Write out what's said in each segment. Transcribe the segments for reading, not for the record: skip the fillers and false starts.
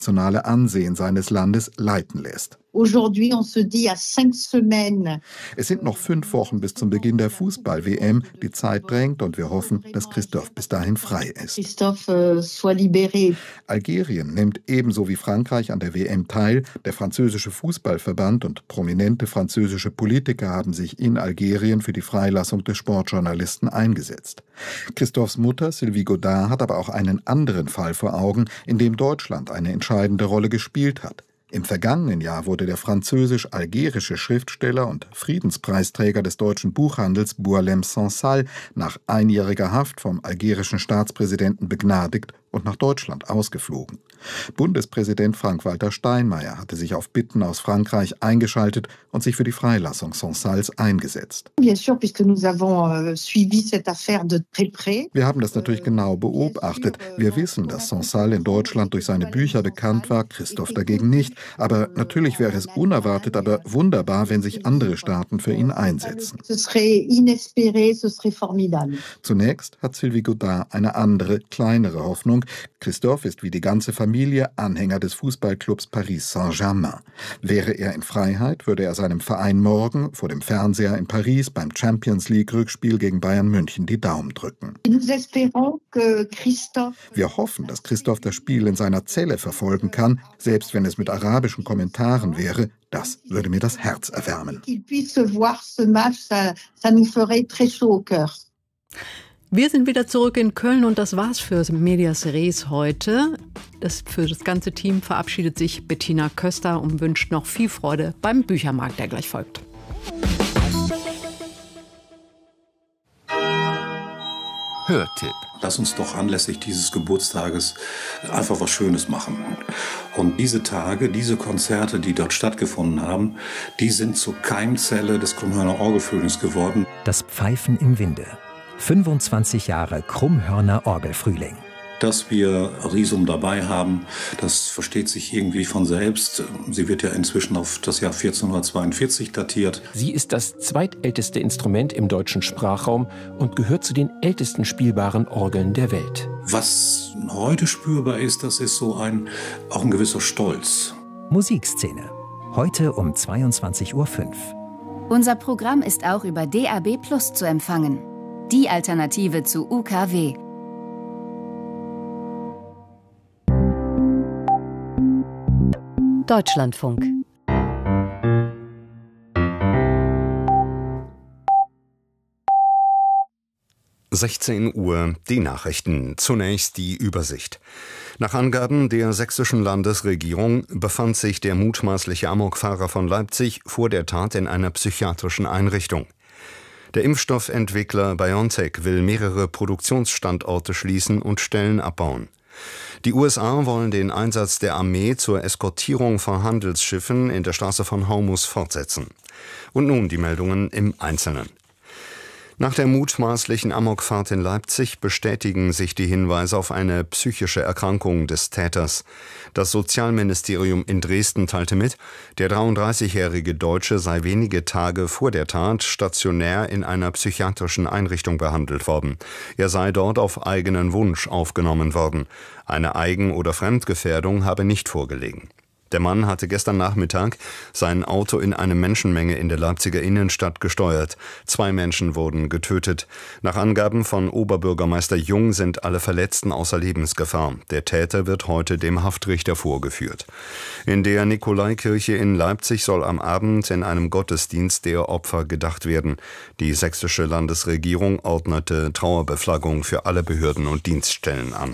nationale Ansehen seines Landes leiten lässt. Es sind noch 5 Wochen bis zum Beginn der Fußball-WM. Die Zeit drängt und wir hoffen, dass Christophe bis dahin frei ist. Algerien nimmt ebenso wie Frankreich an der WM teil. Der französische Fußballverband und prominente französische Politiker haben sich in Algerien für die Freilassung des Sportjournalisten eingesetzt. Christophes Mutter Sylvie Godard hat aber auch einen anderen Fall vor Augen, in dem Deutschland eine entscheidende Rolle gespielt hat. Im vergangenen Jahr wurde der französisch-algerische Schriftsteller und Friedenspreisträger des deutschen Buchhandels Boualem Sansal nach einjähriger Haft vom algerischen Staatspräsidenten begnadigt und nach Deutschland ausgeflogen. Bundespräsident Frank-Walter Steinmeier hatte sich auf Bitten aus Frankreich eingeschaltet und sich für die Freilassung Sansals eingesetzt. Wir haben das natürlich genau beobachtet. Wir wissen, dass Sansal in Deutschland durch seine Bücher bekannt war, Christophe dagegen nicht. Aber natürlich wäre es unerwartet, aber wunderbar, wenn sich andere Staaten für ihn einsetzen. Zunächst hat Sylvie Godard eine andere, kleinere Hoffnung. Christophe ist wie die ganze Familie Anhänger des Fußballclubs Paris Saint-Germain. Wäre er in Freiheit, würde er seinem Verein morgen vor dem Fernseher in Paris beim Champions-League-Rückspiel gegen Bayern München die Daumen drücken. Wir hoffen, dass Christophe das Spiel in seiner Zelle verfolgen kann, selbst wenn es mit arabischen Kommentaren wäre. Das würde mir das Herz erwärmen. Wir sind wieder zurück in Köln und das war's für Medias Res heute. Für das ganze Team verabschiedet sich Bettina Köster und wünscht noch viel Freude beim Büchermarkt, der gleich folgt. Hörtipp. Lass uns doch anlässlich dieses Geburtstages einfach was Schönes machen. Und diese Tage, diese Konzerte, die dort stattgefunden haben, die sind zur Keimzelle des Krummhörner Orgelfrühlings geworden. Das Pfeifen im Winde. 25 Jahre Krummhörner Orgelfrühling. Dass wir Risum dabei haben, das versteht sich irgendwie von selbst. Sie wird ja inzwischen auf das Jahr 1442 datiert. Sie ist das zweitälteste Instrument im deutschen Sprachraum und gehört zu den ältesten spielbaren Orgeln der Welt. Was heute spürbar ist, das ist so auch ein gewisser Stolz. Musikszene. Heute um 22:05 Uhr. Unser Programm ist auch über DAB+ zu empfangen. Die Alternative zu UKW. Deutschlandfunk. (16 Uhr) die Nachrichten. Zunächst die Übersicht. Nach Angaben der sächsischen Landesregierung befand sich der mutmaßliche Amokfahrer von Leipzig vor der Tat in einer psychiatrischen Einrichtung. Der Impfstoffentwickler BioNTech will mehrere Produktionsstandorte schließen und Stellen abbauen. Die USA wollen den Einsatz der Armee zur Eskortierung von Handelsschiffen in der Straße von Hormuz fortsetzen. Und nun die Meldungen im Einzelnen. Nach der mutmaßlichen Amokfahrt in Leipzig bestätigen sich die Hinweise auf eine psychische Erkrankung des Täters. Das Sozialministerium in Dresden teilte mit, der 33-jährige Deutsche sei wenige Tage vor der Tat stationär in einer psychiatrischen Einrichtung behandelt worden. Er sei dort auf eigenen Wunsch aufgenommen worden. Eine Eigen- oder Fremdgefährdung habe nicht vorgelegen. Der Mann hatte gestern Nachmittag sein Auto in eine Menschenmenge in der Leipziger Innenstadt gesteuert. 2 Menschen wurden getötet. Nach Angaben von Oberbürgermeister Jung sind alle Verletzten außer Lebensgefahr. Der Täter wird heute dem Haftrichter vorgeführt. In der Nikolaikirche in Leipzig soll am Abend in einem Gottesdienst der Opfer gedacht werden. Die sächsische Landesregierung ordnete Trauerbeflaggung für alle Behörden und Dienststellen an.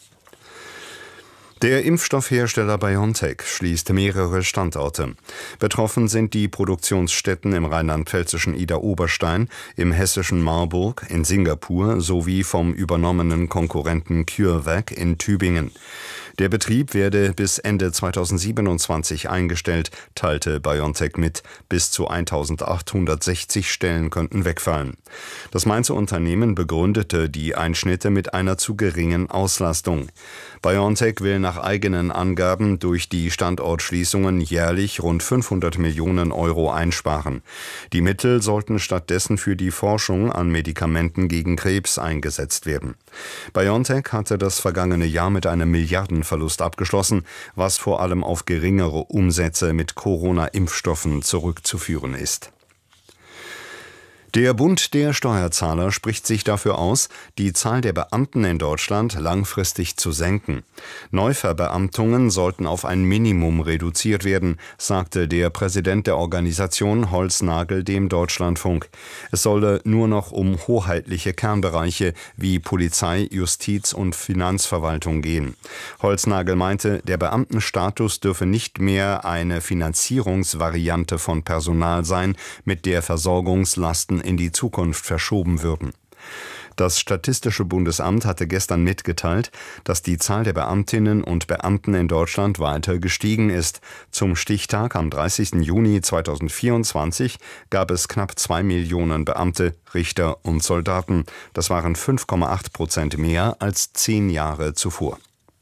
Der Impfstoffhersteller BioNTech schließt mehrere Standorte. Betroffen sind die Produktionsstätten im rheinland-pfälzischen Idar-Oberstein, im hessischen Marburg, in Singapur sowie vom übernommenen Konkurrenten CureVac in Tübingen. Der Betrieb werde bis Ende 2027 eingestellt, teilte BioNTech mit. Bis zu 1860 Stellen könnten wegfallen. Das Mainzer Unternehmen begründete die Einschnitte mit einer zu geringen Auslastung. BioNTech will nach eigenen Angaben durch die Standortschließungen jährlich rund 500 Millionen Euro einsparen. Die Mittel sollten stattdessen für die Forschung an Medikamenten gegen Krebs eingesetzt werden. BioNTech hatte das vergangene Jahr mit einem Milliardenverlust Personalverlust abgeschlossen, was vor allem auf geringere Umsätze mit Corona-Impfstoffen zurückzuführen ist. Der Bund der Steuerzahler spricht sich dafür aus, die Zahl der Beamten in Deutschland langfristig zu senken. Neuverbeamtungen sollten auf ein Minimum reduziert werden, sagte der Präsident der Organisation Holznagel dem Deutschlandfunk. Es solle nur noch um hoheitliche Kernbereiche wie Polizei, Justiz und Finanzverwaltung gehen. Holznagel meinte, der Beamtenstatus dürfe nicht mehr eine Finanzierungsvariante von Personal sein, mit der Versorgungslasten in die Zukunft verschoben würden. Das Statistische Bundesamt hatte gestern mitgeteilt, dass die Zahl der Beamtinnen und Beamten in Deutschland weiter gestiegen ist. Zum Stichtag am 30. Juni 2024 gab es knapp 2 Millionen Beamte, Richter und Soldaten. Das waren 5,8% mehr als 10 Jahre zuvor.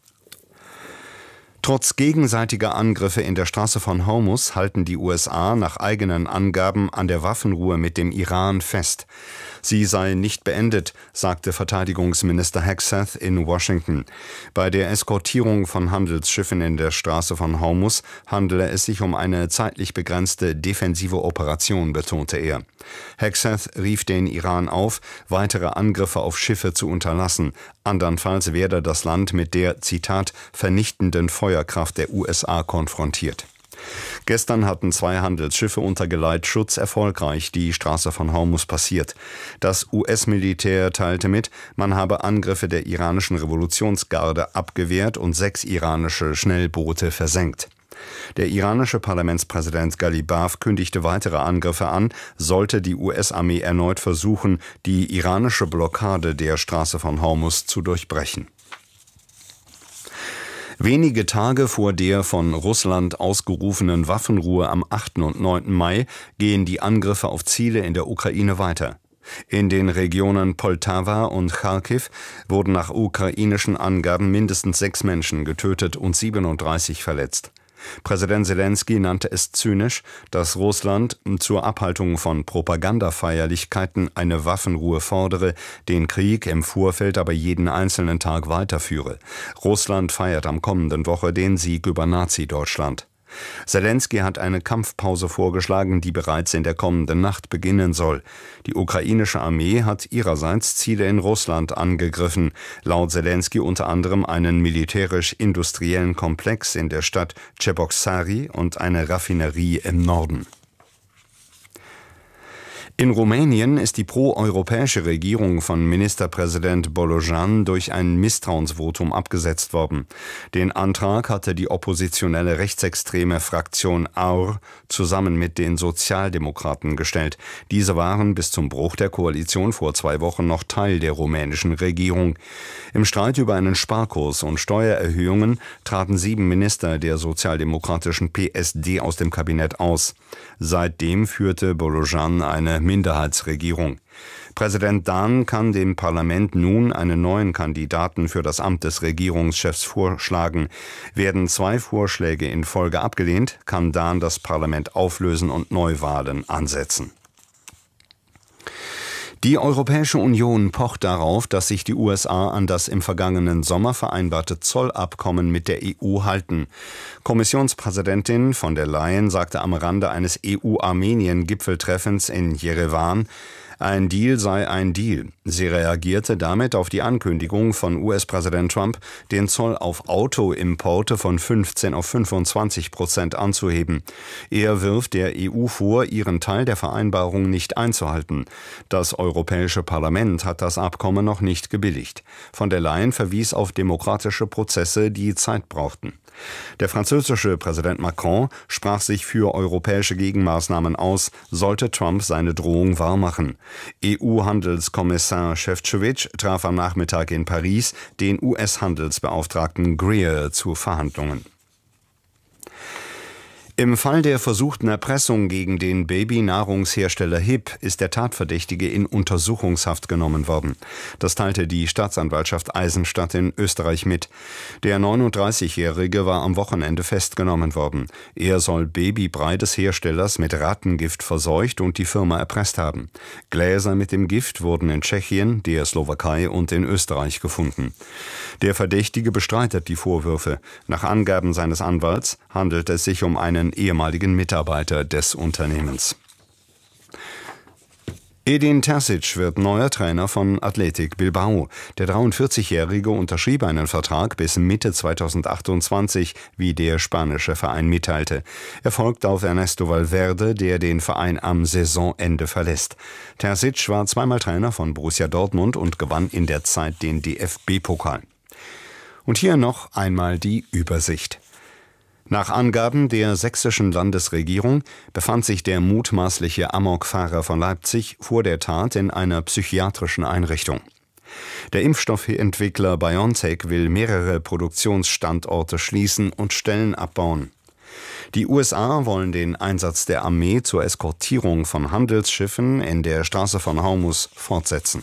Trotz gegenseitiger Angriffe in der Straße von Hormuz halten die USA nach eigenen Angaben an der Waffenruhe mit dem Iran fest. Sie sei nicht beendet, sagte Verteidigungsminister Hegseth in Washington. Bei der Eskortierung von Handelsschiffen in der Straße von Hormuz handele es sich um eine zeitlich begrenzte defensive Operation, betonte er. Hegseth rief den Iran auf, weitere Angriffe auf Schiffe zu unterlassen. Andernfalls werde das Land mit der, Zitat, vernichtenden Feuerkraft der USA konfrontiert. Gestern hatten 2 Handelsschiffe unter Geleitschutz erfolgreich die Straße von Hormuz passiert. Das US-Militär teilte mit, man habe Angriffe der iranischen Revolutionsgarde abgewehrt und 6 iranische Schnellboote versenkt. Der iranische Parlamentspräsident Ghalibaf kündigte weitere Angriffe an, sollte die US-Armee erneut versuchen, die iranische Blockade der Straße von Hormuz zu durchbrechen. Wenige Tage vor der von Russland ausgerufenen Waffenruhe am 8. und 9. Mai gehen die Angriffe auf Ziele in der Ukraine weiter. In den Regionen Poltawa und Charkiw wurden nach ukrainischen Angaben mindestens 6 Menschen getötet und 37 verletzt. Präsident Selenskyj nannte es zynisch, dass Russland zur Abhaltung von Propagandafeierlichkeiten eine Waffenruhe fordere, den Krieg im Vorfeld aber jeden einzelnen Tag weiterführe. Russland feiert am kommenden Woche den Sieg über Nazi-Deutschland. Selenskyj hat eine Kampfpause vorgeschlagen, die bereits in der kommenden Nacht beginnen soll. Die ukrainische Armee hat ihrerseits Ziele in Russland angegriffen. Laut Selenskyj unter anderem einen militärisch-industriellen Komplex in der Stadt Cheboksary und eine Raffinerie im Norden. In Rumänien ist die pro-europäische Regierung von Ministerpräsident Bolojan durch ein Misstrauensvotum abgesetzt worden. Den Antrag hatte die oppositionelle rechtsextreme Fraktion AUR zusammen mit den Sozialdemokraten gestellt. Diese waren bis zum Bruch der Koalition vor 2 Wochen noch Teil der rumänischen Regierung. Im Streit über einen Sparkurs und Steuererhöhungen traten 7 Minister der sozialdemokratischen PSD aus dem Kabinett aus. Seitdem führte Bolojan eine Minderheitsregierung. Präsident Dan kann dem Parlament nun einen neuen Kandidaten für das Amt des Regierungschefs vorschlagen. Werden 2 Vorschläge in Folge abgelehnt, kann Dan das Parlament auflösen und Neuwahlen ansetzen. Die Europäische Union pocht darauf, dass sich die USA an das im vergangenen Sommer vereinbarte Zollabkommen mit der EU halten. Kommissionspräsidentin von der Leyen sagte am Rande eines EU-Armenien-Gipfeltreffens in Jerewan, ein Deal sei ein Deal. Sie reagierte damit auf die Ankündigung von US-Präsident Trump, den Zoll auf Autoimporte von 15% auf 25% anzuheben. Er wirft der EU vor, ihren Teil der Vereinbarung nicht einzuhalten. Das Europäische Parlament hat das Abkommen noch nicht gebilligt. Von der Leyen verwies auf demokratische Prozesse, die Zeit brauchten. Der französische Präsident Macron sprach sich für europäische Gegenmaßnahmen aus, sollte Trump seine Drohung wahrmachen. EU-Handelskommissar Šefčovič traf am Nachmittag in Paris den US-Handelsbeauftragten Greer zu Verhandlungen. Im Fall der versuchten Erpressung gegen den Babynahrungshersteller HiP ist der Tatverdächtige in Untersuchungshaft genommen worden. Das teilte die Staatsanwaltschaft Eisenstadt in Österreich mit. Der 39-Jährige war am Wochenende festgenommen worden. Er soll Babybrei des Herstellers mit Rattengift verseucht und die Firma erpresst haben. Gläser mit dem Gift wurden in Tschechien, der Slowakei und in Österreich gefunden. Der Verdächtige bestreitet die Vorwürfe. Nach Angaben seines Anwalts handelt es sich um einen ehemaligen Mitarbeiter des Unternehmens. Edin Terzic wird neuer Trainer von Athletic Bilbao. Der 43-Jährige unterschrieb einen Vertrag bis Mitte 2028, wie der spanische Verein mitteilte. Er folgt auf Ernesto Valverde, der den Verein am Saisonende verlässt. Terzic war zweimal Trainer von Borussia Dortmund und gewann in der Zeit den DFB-Pokal. Und hier noch einmal die Übersicht. Nach Angaben der sächsischen Landesregierung befand sich der mutmaßliche Amokfahrer von Leipzig vor der Tat in einer psychiatrischen Einrichtung. Der Impfstoffentwickler BioNTech will mehrere Produktionsstandorte schließen und Stellen abbauen. Die USA wollen den Einsatz der Armee zur Eskortierung von Handelsschiffen in der Straße von Hormuz fortsetzen.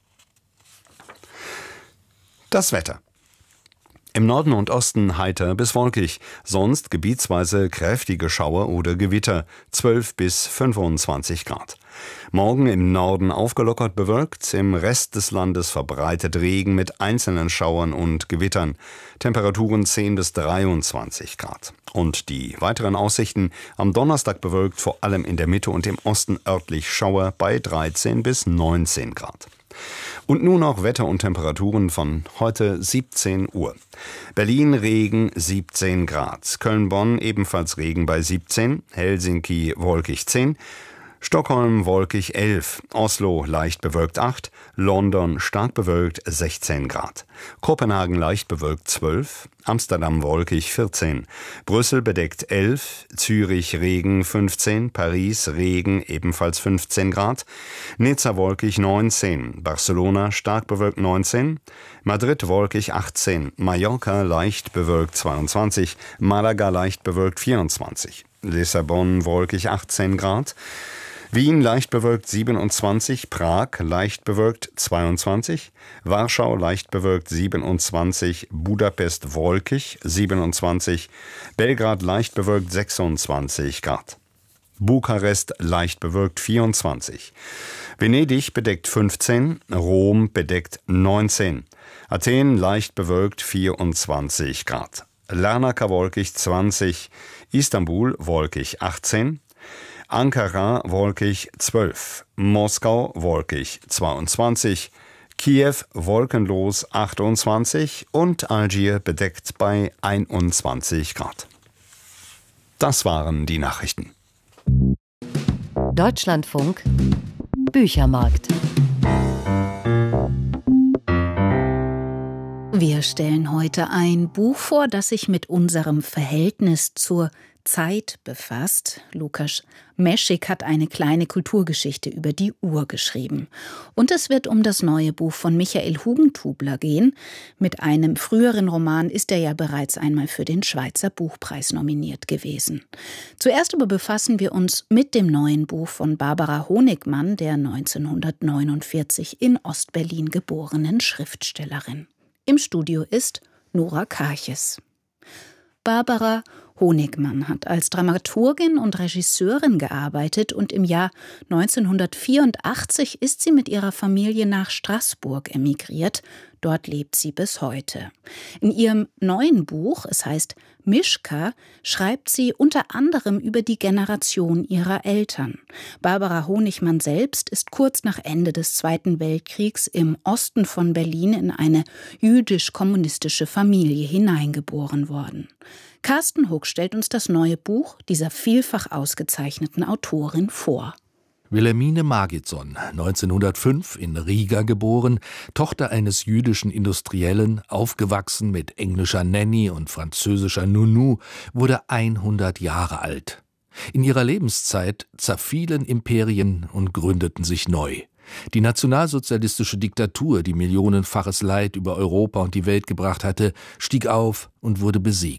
Das Wetter. Im Norden und Osten heiter bis wolkig, sonst gebietsweise kräftige Schauer oder Gewitter, 12 bis 25 Grad. Morgen im Norden aufgelockert bewölkt, im Rest des Landes verbreitet Regen mit einzelnen Schauern und Gewittern, Temperaturen 10 bis 23 Grad. Und die weiteren Aussichten: am Donnerstag bewölkt, vor allem in der Mitte und im Osten örtlich Schauer bei 13 bis 19 Grad. Und nun noch Wetter und Temperaturen von heute 17 Uhr. Berlin Regen 17 Grad, Köln-Bonn ebenfalls Regen bei 17, Helsinki wolkig 10, Stockholm wolkig 11, Oslo leicht bewölkt 8, London stark bewölkt 16 Grad, Kopenhagen leicht bewölkt 12, Amsterdam wolkig 14, Brüssel bedeckt 11, Zürich Regen 15, Paris Regen ebenfalls 15 Grad, Nizza wolkig 19, Barcelona stark bewölkt 19, Madrid wolkig 18, Mallorca leicht bewölkt 22, Malaga leicht bewölkt 24, Lissabon wolkig 18 Grad, Wien leicht bewölkt 27, Prag leicht bewölkt 22, Warschau leicht bewölkt 27, Budapest wolkig 27, Belgrad leicht bewölkt 26 Grad, Bukarest leicht bewölkt 24, Venedig bedeckt 15, Rom bedeckt 19, Athen leicht bewölkt 24 Grad, Larnaca wolkig 20, Istanbul wolkig 18, Ankara wolkig 12, Moskau wolkig 22, Kiew wolkenlos 28 und Algier bedeckt bei 21 Grad. Das waren die Nachrichten. Deutschlandfunk Büchermarkt. Wir stellen heute ein Buch vor, das sich mit unserem Verhältnis zur Zeit befasst. Lukas Meschik hat eine kleine Kulturgeschichte über die Uhr geschrieben. Und es wird um das neue Buch von Michael Hugentubler gehen. Mit einem früheren Roman ist er ja bereits einmal für den Schweizer Buchpreis nominiert gewesen. Zuerst aber befassen wir uns mit dem neuen Buch von Barbara Honigmann, der 1949 in Ostberlin geborenen Schriftstellerin. Im Studio ist Nora Karches. Barbara Honigmann hat als Dramaturgin und Regisseurin gearbeitet und im Jahr 1984 ist sie mit ihrer Familie nach Straßburg emigriert. Dort lebt sie bis heute. In ihrem neuen Buch, es heißt Mischka, schreibt sie unter anderem über die Generation ihrer Eltern. Barbara Honigmann selbst ist kurz nach Ende des Zweiten Weltkriegs im Osten von Berlin in eine jüdisch-kommunistische Familie hineingeboren worden. Carsten Huck stellt uns das neue Buch dieser vielfach ausgezeichneten Autorin vor. Wilhelmine Magidson, 1905 in Riga geboren, Tochter eines jüdischen Industriellen, aufgewachsen mit englischer Nanny und französischer Nounou, wurde 100 Jahre alt. In ihrer Lebenszeit zerfielen Imperien und gründeten sich neu. Die nationalsozialistische Diktatur, die millionenfaches Leid über Europa und die Welt gebracht hatte, stieg auf und wurde besiegt.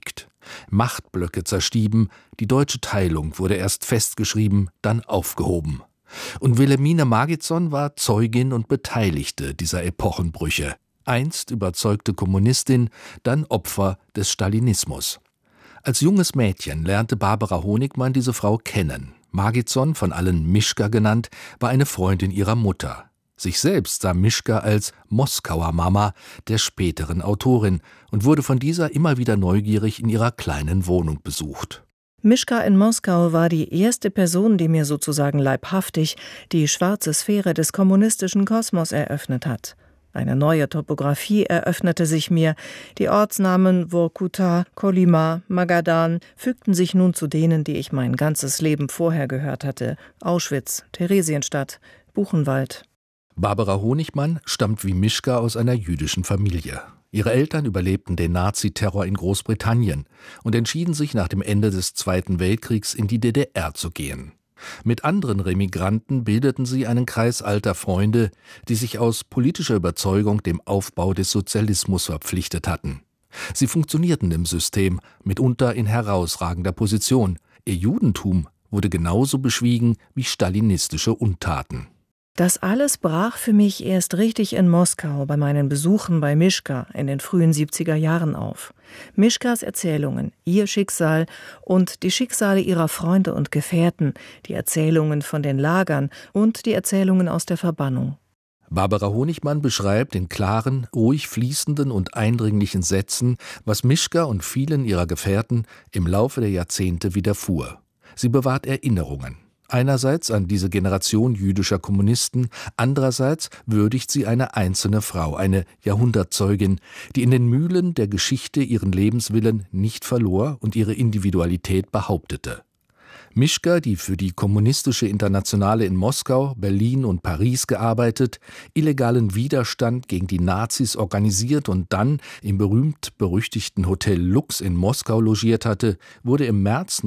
Machtblöcke zerstieben, die deutsche Teilung wurde erst festgeschrieben, dann aufgehoben. Und Wilhelmine Margitson war Zeugin und Beteiligte dieser Epochenbrüche. Einst überzeugte Kommunistin, dann Opfer des Stalinismus. Als junges Mädchen lernte Barbara Honigmann diese Frau kennen. Margitson, von allen Mischka genannt, war eine Freundin ihrer Mutter. Sich selbst sah Mischka als Moskauer Mama der späteren Autorin und wurde von dieser immer wieder neugierig in ihrer kleinen Wohnung besucht. Mischka in Moskau war die erste Person, die mir sozusagen leibhaftig die schwarze Sphäre des kommunistischen Kosmos eröffnet hat. Eine neue Topographie eröffnete sich mir. Die Ortsnamen Vorkuta, Kolyma, Magadan fügten sich nun zu denen, die ich mein ganzes Leben vorher gehört hatte. Auschwitz, Theresienstadt, Buchenwald. Barbara Honigmann stammt wie Mischka aus einer jüdischen Familie. Ihre Eltern überlebten den Naziterror in Großbritannien und entschieden sich nach dem Ende des Zweiten Weltkriegs in die DDR zu gehen. Mit anderen Remigranten bildeten sie einen Kreis alter Freunde, die sich aus politischer Überzeugung dem Aufbau des Sozialismus verpflichtet hatten. Sie funktionierten im System, mitunter in herausragender Position. Ihr Judentum wurde genauso beschwiegen wie stalinistische Untaten. Das alles brach für mich erst richtig in Moskau bei meinen Besuchen bei Mischka in den frühen 70er Jahren auf. Mischkas Erzählungen, ihr Schicksal und die Schicksale ihrer Freunde und Gefährten, die Erzählungen von den Lagern und die Erzählungen aus der Verbannung. Barbara Honigmann beschreibt in klaren, ruhig fließenden und eindringlichen Sätzen, was Mischka und vielen ihrer Gefährten im Laufe der Jahrzehnte widerfuhr. Sie bewahrt Erinnerungen. Einerseits an diese Generation jüdischer Kommunisten, andererseits würdigt sie eine einzelne Frau, eine Jahrhundertzeugin, die in den Mühlen der Geschichte ihren Lebenswillen nicht verlor und ihre Individualität behauptete. Mischka, die für die Kommunistische Internationale in Moskau, Berlin und Paris gearbeitet, illegalen Widerstand gegen die Nazis organisiert und dann im berühmt-berüchtigten Hotel Lux in Moskau logiert hatte, wurde im März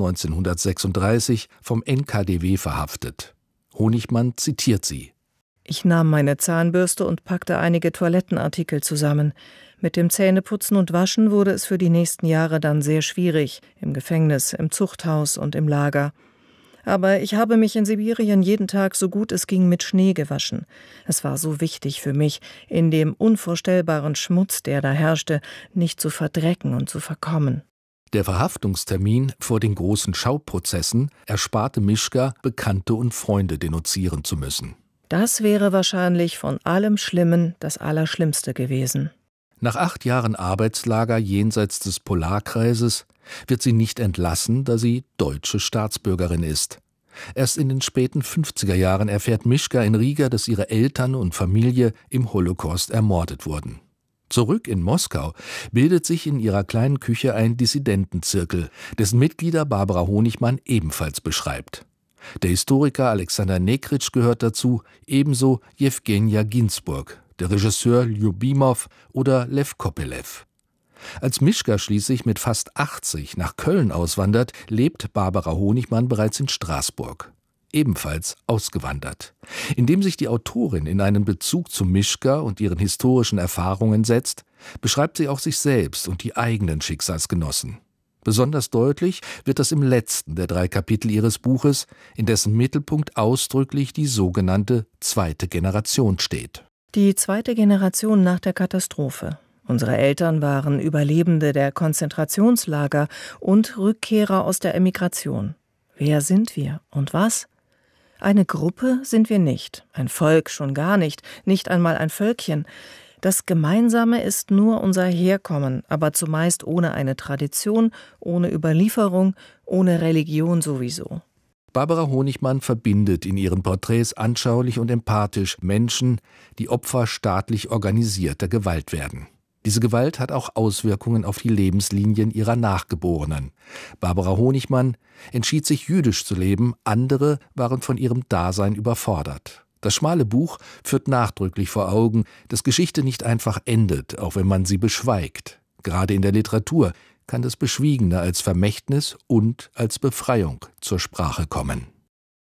1936 vom NKWD verhaftet. Honigmann zitiert sie. Ich nahm meine Zahnbürste und packte einige Toilettenartikel zusammen. Mit dem Zähneputzen und Waschen wurde es für die nächsten Jahre dann sehr schwierig, im Gefängnis, im Zuchthaus und im Lager. Aber ich habe mich in Sibirien jeden Tag so gut es ging mit Schnee gewaschen. Es war so wichtig für mich, in dem unvorstellbaren Schmutz, der da herrschte, nicht zu verdrecken und zu verkommen. Der Verhaftungstermin vor den großen Schauprozessen ersparte Mischka, Bekannte und Freunde denunzieren zu müssen. Das wäre wahrscheinlich von allem Schlimmen das Allerschlimmste gewesen. Nach 8 Jahren Arbeitslager jenseits des Polarkreises wird sie nicht entlassen, da sie deutsche Staatsbürgerin ist. Erst in den späten 50er Jahren erfährt Mischka in Riga, dass ihre Eltern und Familie im Holocaust ermordet wurden. Zurück in Moskau bildet sich in ihrer kleinen Küche ein Dissidentenzirkel, dessen Mitglieder Barbara Honigmann ebenfalls beschreibt. Der Historiker Alexander Nekritsch gehört dazu, ebenso Jewgenja Ginzburg, der Regisseur Ljubimov oder Lew Kopelew. Als Mischka schließlich mit fast 80 nach Köln auswandert, lebt Barbara Honigmann bereits in Straßburg. Ebenfalls ausgewandert. Indem sich die Autorin in einen Bezug zu Mischka und ihren historischen Erfahrungen setzt, beschreibt sie auch sich selbst und die eigenen Schicksalsgenossen. Besonders deutlich wird das im letzten der 3 Kapitel ihres Buches, in dessen Mittelpunkt ausdrücklich die sogenannte zweite Generation steht. Die zweite Generation nach der Katastrophe. Unsere Eltern waren Überlebende der Konzentrationslager und Rückkehrer aus der Emigration. Wer sind wir und was? Eine Gruppe sind wir nicht, ein Volk schon gar nicht, nicht einmal ein Völkchen. Das Gemeinsame ist nur unser Herkommen, aber zumeist ohne eine Tradition, ohne Überlieferung, ohne Religion sowieso. Barbara Honigmann verbindet in ihren Porträts anschaulich und empathisch Menschen, die Opfer staatlich organisierter Gewalt werden. Diese Gewalt hat auch Auswirkungen auf die Lebenslinien ihrer Nachgeborenen. Barbara Honigmann entschied sich, jüdisch zu leben, andere waren von ihrem Dasein überfordert. Das schmale Buch führt nachdrücklich vor Augen, dass Geschichte nicht einfach endet, auch wenn man sie beschweigt. Gerade in der Literatur kann das Beschwiegene als Vermächtnis und als Befreiung zur Sprache kommen.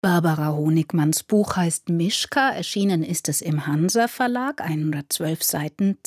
Barbara Honigmanns Buch heißt Mischka, erschienen ist es im Hansa Verlag, 112 Seiten,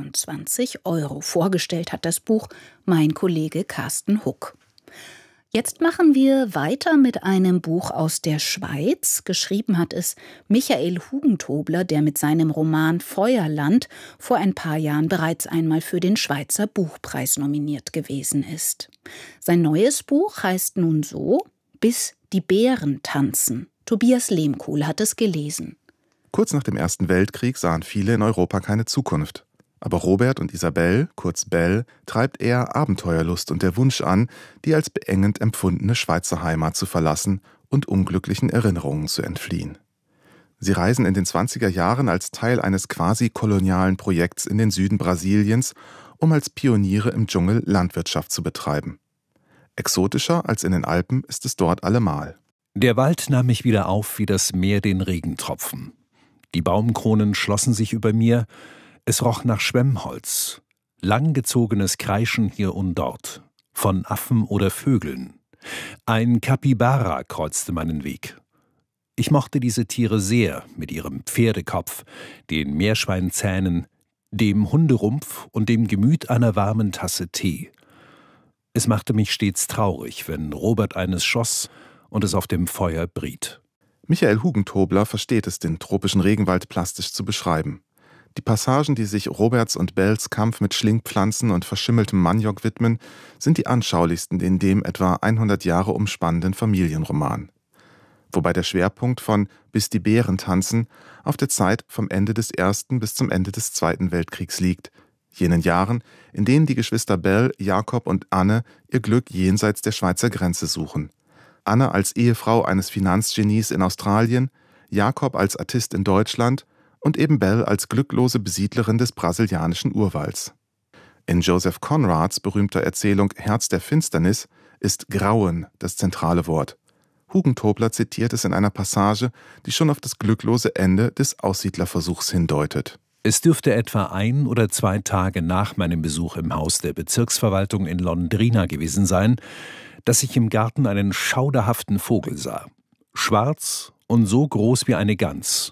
22 €. Vorgestellt hat das Buch mein Kollege Carsten Huck. Jetzt machen wir weiter mit einem Buch aus der Schweiz. Geschrieben hat es Michael Hugentobler, der mit seinem Roman Feuerland vor ein paar Jahren bereits einmal für den Schweizer Buchpreis nominiert gewesen ist. Sein neues Buch heißt nun so: Bis die Bären tanzen. Tobias Lehmkuhl hat es gelesen. Kurz nach dem Ersten Weltkrieg sahen viele in Europa keine Zukunft. Aber Robert und Isabelle, kurz Belle, treibt eher Abenteuerlust und der Wunsch an, die als beengend empfundene Schweizer Heimat zu verlassen und unglücklichen Erinnerungen zu entfliehen. Sie reisen in den 20er Jahren als Teil eines quasi kolonialen Projekts in den Süden Brasiliens, um als Pioniere im Dschungel Landwirtschaft zu betreiben. Exotischer als in den Alpen ist es dort allemal. Der Wald nahm mich wieder auf wie das Meer den Regentropfen. Die Baumkronen schlossen sich über mir, es roch nach Schwemmholz, langgezogenes Kreischen hier und dort, von Affen oder Vögeln. Ein Kapibara kreuzte meinen Weg. Ich mochte diese Tiere sehr mit ihrem Pferdekopf, den Meerschweinzähnen, dem Hunderumpf und dem Gemüt einer warmen Tasse Tee. Es machte mich stets traurig, wenn Robert eines schoss und es auf dem Feuer briet. Michael Hugentobler versteht es, den tropischen Regenwald plastisch zu beschreiben. Die Passagen, die sich Roberts und Belles Kampf mit Schlingpflanzen und verschimmeltem Maniok widmen, sind die anschaulichsten in dem etwa 100 Jahre umspannenden Familienroman. Wobei der Schwerpunkt von Bis die Bären tanzen auf der Zeit vom Ende des Ersten bis zum Ende des Zweiten Weltkriegs liegt, jenen Jahren, in denen die Geschwister Belle, Jakob und Anne ihr Glück jenseits der Schweizer Grenze suchen. Anne als Ehefrau eines Finanzgenies in Australien, Jakob als Artist in Deutschland und eben Belle als glücklose Besiedlerin des brasilianischen Urwalds. In Joseph Conrads berühmter Erzählung Herz der Finsternis ist Grauen das zentrale Wort. Hugentobler zitiert es in einer Passage, die schon auf das glücklose Ende des Aussiedlerversuchs hindeutet. Es dürfte etwa 1 oder 2 Tage nach meinem Besuch im Haus der Bezirksverwaltung in Londrina gewesen sein, dass ich im Garten einen schauderhaften Vogel sah. Schwarz und so groß wie eine Gans.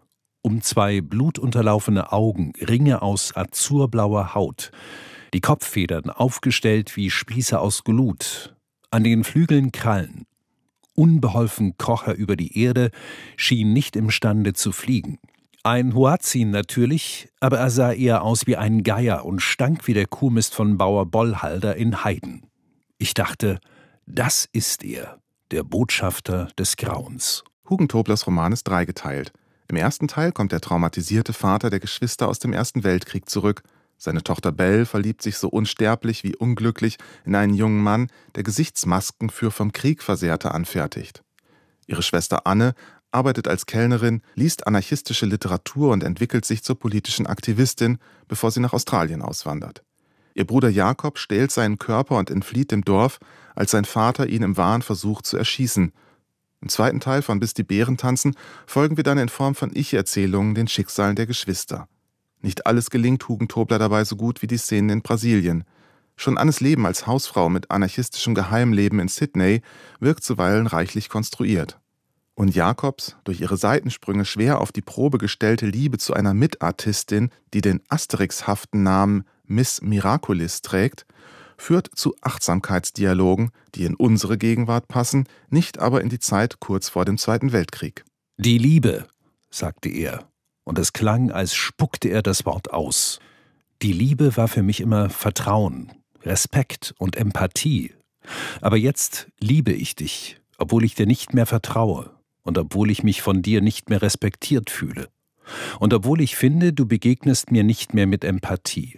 Um 2 blutunterlaufene Augen, Ringe aus azurblauer Haut, die Kopffedern aufgestellt wie Spieße aus Glut, an den Flügeln Krallen. Unbeholfen kroch er über die Erde, schien nicht imstande zu fliegen. Ein Huazin natürlich, aber er sah eher aus wie ein Geier und stank wie der Kuhmist von Bauer Bollhalder in Heiden. Ich dachte, das ist er, der Botschafter des Grauens. Hugentoblers Roman ist dreigeteilt. Im ersten Teil kommt der traumatisierte Vater der Geschwister aus dem Ersten Weltkrieg zurück. Seine Tochter Belle verliebt sich so unsterblich wie unglücklich in einen jungen Mann, der Gesichtsmasken für vom Krieg Versehrte anfertigt. Ihre Schwester Anne arbeitet als Kellnerin, liest anarchistische Literatur und entwickelt sich zur politischen Aktivistin, bevor sie nach Australien auswandert. Ihr Bruder Jakob stählt seinen Körper und entflieht dem Dorf, als sein Vater ihn im Wahn versucht zu erschießen. Im zweiten Teil von Bis die Bären tanzen folgen wir dann in Form von Ich-Erzählungen den Schicksalen der Geschwister. Nicht alles gelingt Hugentobler dabei so gut wie die Szenen in Brasilien. Schon Annes Leben als Hausfrau mit anarchistischem Geheimleben in Sydney wirkt zuweilen reichlich konstruiert. Und Jakobs, durch ihre Seitensprünge schwer auf die Probe gestellte Liebe zu einer Mitartistin, die den Asterix-haften Namen Miss Miraculis trägt, führt zu Achtsamkeitsdialogen, die in unsere Gegenwart passen, nicht aber in die Zeit kurz vor dem Zweiten Weltkrieg. Die Liebe, sagte er, und es klang, als spuckte er das Wort aus. Die Liebe war für mich immer Vertrauen, Respekt und Empathie. Aber jetzt liebe ich dich, obwohl ich dir nicht mehr vertraue und obwohl ich mich von dir nicht mehr respektiert fühle. Und obwohl ich finde, du begegnest mir nicht mehr mit Empathie.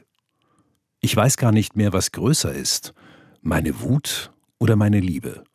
Ich weiß gar nicht mehr, was größer ist, meine Wut oder meine Liebe.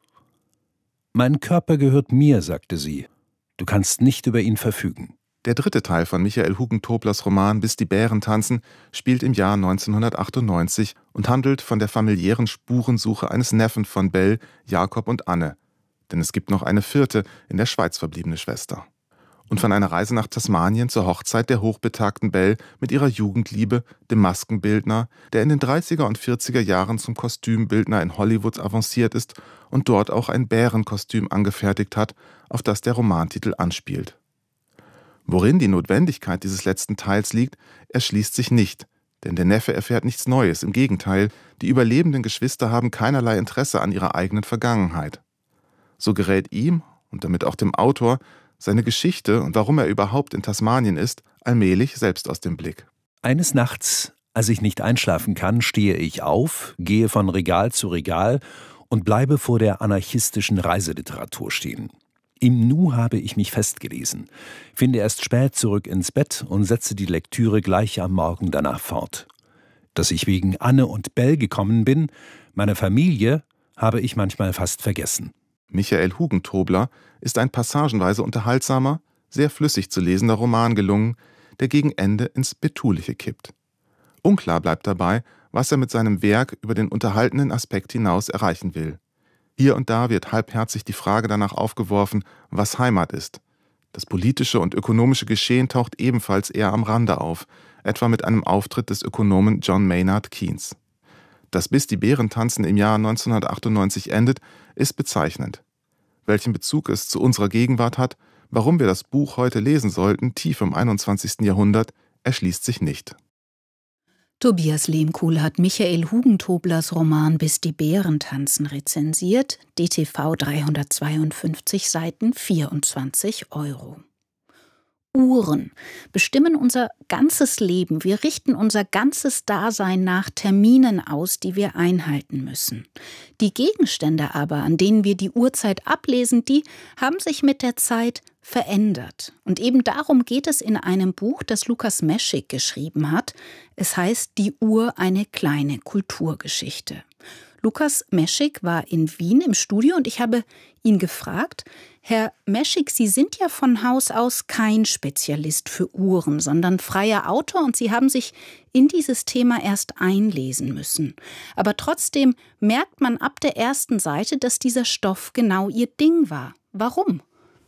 Mein Körper gehört mir, sagte sie. Du kannst nicht über ihn verfügen. Der dritte Teil von Michael Hugentoblers Roman Bis die Bären tanzen spielt im Jahr 1998 und handelt von der familiären Spurensuche eines Neffen von Belle, Jakob und Anne. Denn es gibt noch eine vierte, in der Schweiz verbliebene Schwester. und von einer Reise nach Tasmanien zur Hochzeit der hochbetagten Belle mit ihrer Jugendliebe, dem Maskenbildner, der in den 30er und 40er Jahren zum Kostümbildner in Hollywood avanciert ist und dort auch ein Bärenkostüm angefertigt hat, auf das der Romantitel anspielt. Worin die Notwendigkeit dieses letzten Teils liegt, erschließt sich nicht, denn der Neffe erfährt nichts Neues, im Gegenteil, die überlebenden Geschwister haben keinerlei Interesse an ihrer eigenen Vergangenheit. So gerät ihm, und damit auch dem Autor, seine Geschichte und warum er überhaupt in Tasmanien ist, allmählich selbst aus dem Blick. Eines Nachts, als ich nicht einschlafen kann, stehe ich auf, gehe von Regal zu Regal und bleibe vor der anarchistischen Reiseliteratur stehen. Im Nu habe ich mich festgelesen, finde erst spät zurück ins Bett und setze die Lektüre gleich am Morgen danach fort. Dass ich wegen Anne und Belle gekommen bin, meine Familie, habe ich manchmal fast vergessen. Michael Hugentobler ist ein passagenweise unterhaltsamer, sehr flüssig zu lesender Roman gelungen, der gegen Ende ins Betuliche kippt. Unklar bleibt dabei, was er mit seinem Werk über den unterhaltenden Aspekt hinaus erreichen will. Hier und da wird halbherzig die Frage danach aufgeworfen, was Heimat ist. Das politische und ökonomische Geschehen taucht ebenfalls eher am Rande auf, etwa mit einem Auftritt des Ökonomen John Maynard Keynes. Dass Bis die Bären tanzen im Jahr 1998 endet, ist bezeichnend. Welchen Bezug es zu unserer Gegenwart hat, warum wir das Buch heute lesen sollten, tief im 21. Jahrhundert, erschließt sich nicht. Tobias Lehmkuhl hat Michael Hugentoblers Roman Bis die Bären tanzen rezensiert, DTV 352 Seiten, 24 €. Uhren bestimmen unser ganzes Leben. Wir richten unser ganzes Dasein nach Terminen aus, die wir einhalten müssen. Die Gegenstände aber, an denen wir die Uhrzeit ablesen, die haben sich mit der Zeit verändert. Und eben darum geht es in einem Buch, das Lukas Meschik geschrieben hat. Es heißt Die Uhr, eine kleine Kulturgeschichte. Lukas Meschik war in Wien im Studio und ich habe ihn gefragt, Herr Meschik, Sie sind ja von Haus aus kein Spezialist für Uhren, sondern freier Autor und Sie haben sich in dieses Thema erst einlesen müssen. Aber trotzdem merkt man ab der ersten Seite, dass dieser Stoff genau Ihr Ding war. Warum?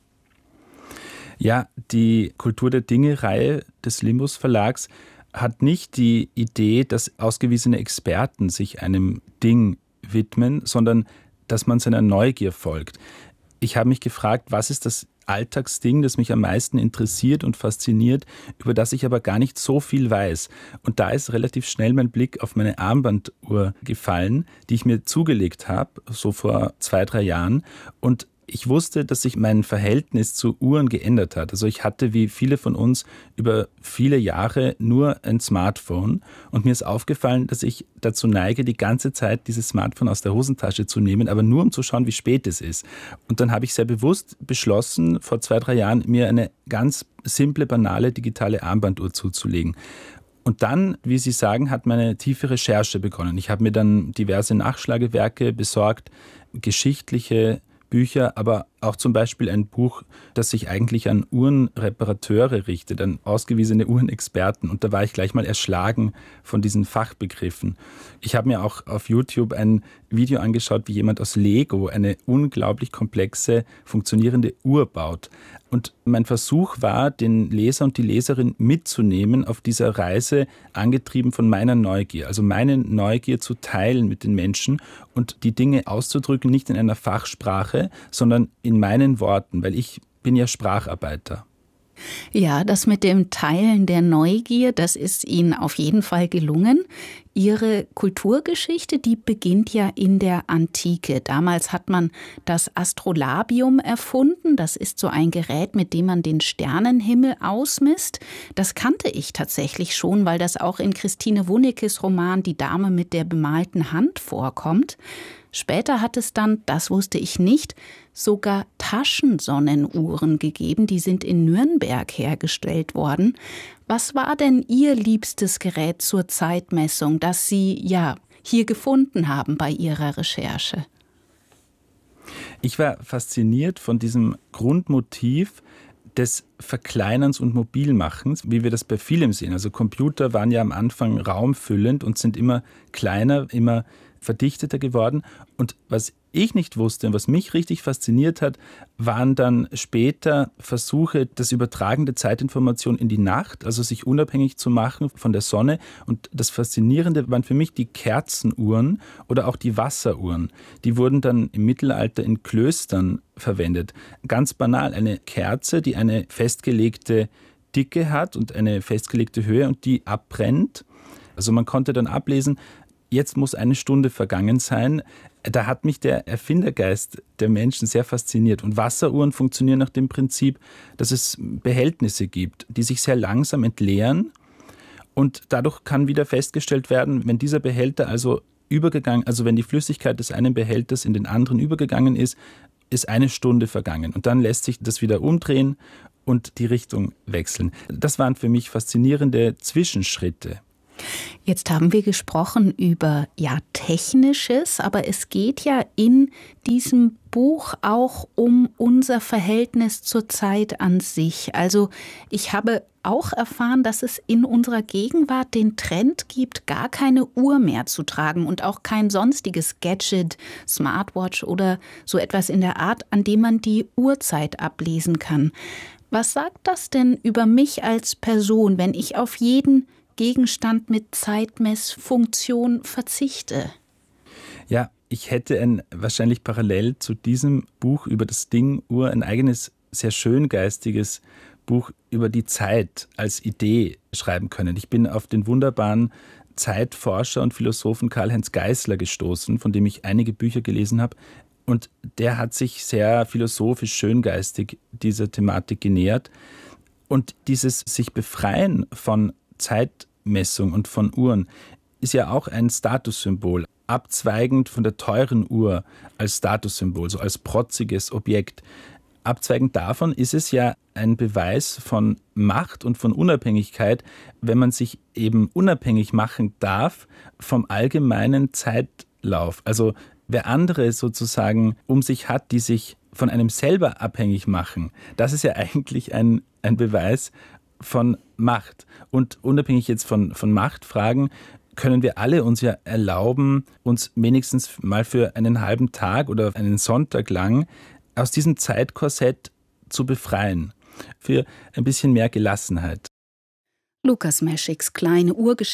Ja, die Kultur der Dinge-Reihe des Limbus Verlags hat nicht die Idee, dass ausgewiesene Experten sich einem Ding widmen, sondern dass man seiner Neugier folgt. Ich habe mich gefragt, was ist das Alltagsding, das mich am meisten interessiert und fasziniert, über das ich aber gar nicht so viel weiß. Und da ist relativ schnell mein Blick auf meine Armbanduhr gefallen, die ich mir zugelegt habe, so vor 2-3 Jahren. Und ich wusste, dass sich mein Verhältnis zu Uhren geändert hat. Also ich hatte, wie viele von uns, über viele Jahre nur ein Smartphone. Und mir ist aufgefallen, dass ich dazu neige, die ganze Zeit dieses Smartphone aus der Hosentasche zu nehmen, aber nur um zu schauen, wie spät es ist. Und dann habe ich sehr bewusst beschlossen, vor 2-3 Jahren, mir eine ganz simple, banale digitale Armbanduhr zuzulegen. Und dann, wie Sie sagen, hat meine tiefe Recherche begonnen. Ich habe mir dann diverse Nachschlagewerke besorgt, geschichtliche Bücher, aber auch zum Beispiel ein Buch, das sich eigentlich an Uhrenreparateure richtet, an ausgewiesene Uhrenexperten. Und da war ich gleich mal erschlagen von diesen Fachbegriffen. Ich habe mir auch auf YouTube ein Video angeschaut, wie jemand aus Lego eine unglaublich komplexe, funktionierende Uhr baut. Und mein Versuch war, den Leser und die Leserin mitzunehmen auf dieser Reise, angetrieben von meiner Neugier. Also meine Neugier zu teilen mit den Menschen und die Dinge auszudrücken, nicht in einer Fachsprache, sondern in meinen Worten, weil ich bin ja Spracharbeiter. Ja, das mit dem Teilen der Neugier, das ist Ihnen auf jeden Fall gelungen. Ihre Kulturgeschichte, die beginnt ja in der Antike. Damals hat man das Astrolabium erfunden. Das ist so ein Gerät, mit dem man den Sternenhimmel ausmisst. Das kannte ich tatsächlich schon, weil das auch in Christine Wunnekes Roman Die Dame mit der bemalten Hand vorkommt. Später hat es dann, das wusste ich nicht, sogar Taschensonnenuhren gegeben. Die sind in Nürnberg hergestellt worden. Was war denn Ihr liebstes Gerät zur Zeitmessung, das Sie ja hier gefunden haben bei Ihrer Recherche? Ich war fasziniert von diesem Grundmotiv des Verkleinerns und Mobilmachens, wie wir das bei vielem sehen. Also Computer waren ja am Anfang raumfüllend und sind immer kleiner, immer verdichteter geworden. Und was ich nicht wusste und was mich richtig fasziniert hat, waren dann später Versuche, das Übertragen der Zeitinformation in die Nacht, also sich unabhängig zu machen von der Sonne. Und das Faszinierende waren für mich die Kerzenuhren oder auch die Wasseruhren. Die wurden dann im Mittelalter in Klöstern verwendet. Ganz banal, eine Kerze, die eine festgelegte Dicke hat und eine festgelegte Höhe und die abbrennt. Also man konnte dann ablesen, jetzt muss 1 Stunde vergangen sein. Da hat mich der Erfindergeist der Menschen sehr fasziniert. Und Wasseruhren funktionieren nach dem Prinzip, dass es Behältnisse gibt, die sich sehr langsam entleeren. Und dadurch kann wieder festgestellt werden, wenn dieser Behälter also wenn die Flüssigkeit des einen Behälters in den anderen übergegangen ist 1 Stunde vergangen. Und dann lässt sich das wieder umdrehen und die Richtung wechseln. Das waren für mich faszinierende Zwischenschritte. Jetzt haben wir gesprochen über Technisches, aber es geht ja in diesem Buch auch um unser Verhältnis zur Zeit an sich. Also ich habe auch erfahren, dass es in unserer Gegenwart den Trend gibt, gar keine Uhr mehr zu tragen und auch kein sonstiges Gadget, Smartwatch oder so etwas in der Art, an dem man die Uhrzeit ablesen kann. Was sagt das denn über mich als Person, wenn ich auf jeden Gegenstand mit Zeitmessfunktion verzichte? Ja, ich hätte wahrscheinlich parallel zu diesem Buch über das Ding Uhr ein eigenes, sehr schöngeistiges Buch über die Zeit als Idee schreiben können. Ich bin auf den wunderbaren Zeitforscher und Philosophen Karl-Heinz Geissler gestoßen, von dem ich einige Bücher gelesen habe. Und der hat sich sehr philosophisch, schöngeistig dieser Thematik genähert. Und dieses sich befreien von Zeitmessung und von Uhren ist ja auch ein Statussymbol, abzweigend von der teuren Uhr als Statussymbol, so als protziges Objekt. Abzweigend davon ist es ja ein Beweis von Macht und von Unabhängigkeit, wenn man sich eben unabhängig machen darf vom allgemeinen Zeitlauf. Also wer andere sozusagen um sich hat, die sich von einem selber abhängig machen, das ist ja eigentlich ein Beweis von Macht. Und unabhängig jetzt von Machtfragen können wir alle uns ja erlauben, uns wenigstens mal für einen halben Tag oder einen Sonntag lang aus diesem Zeitkorsett zu befreien. Für ein bisschen mehr Gelassenheit. Lukas Meschiks kleine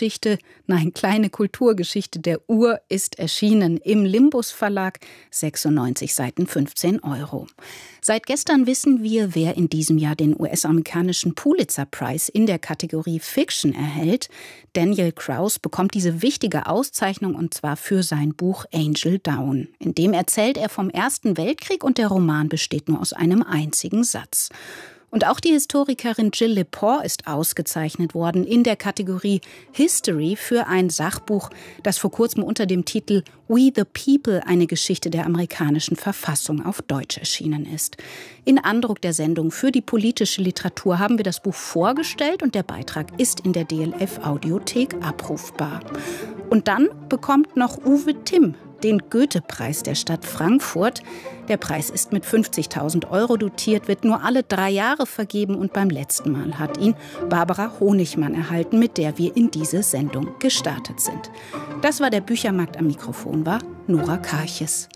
Kulturgeschichte der Uhr ist erschienen im Limbus Verlag, 96 Seiten, 15 €. Seit gestern wissen wir, wer in diesem Jahr den US-amerikanischen Pulitzer Prize in der Kategorie Fiction erhält. Daniel Kraus bekommt diese wichtige Auszeichnung und zwar für sein Buch Angel Down. In dem erzählt er vom Ersten Weltkrieg und der Roman besteht nur aus einem einzigen Satz. Und auch die Historikerin Jill Lepore ist ausgezeichnet worden in der Kategorie History für ein Sachbuch, das vor kurzem unter dem Titel We the People, eine Geschichte der amerikanischen Verfassung auf Deutsch erschienen ist. In Andruck der Sendung für die politische Literatur haben wir das Buch vorgestellt und der Beitrag ist in der DLF Audiothek abrufbar. Und dann bekommt noch Uwe Timm den Goethe-Preis der Stadt Frankfurt. Der Preis ist mit 50.000 € dotiert, wird nur alle 3 Jahre vergeben und beim letzten Mal hat ihn Barbara Honigmann erhalten, mit der wir in diese Sendung gestartet sind. Das war der Büchermarkt, am Mikrofon war Nora Karches.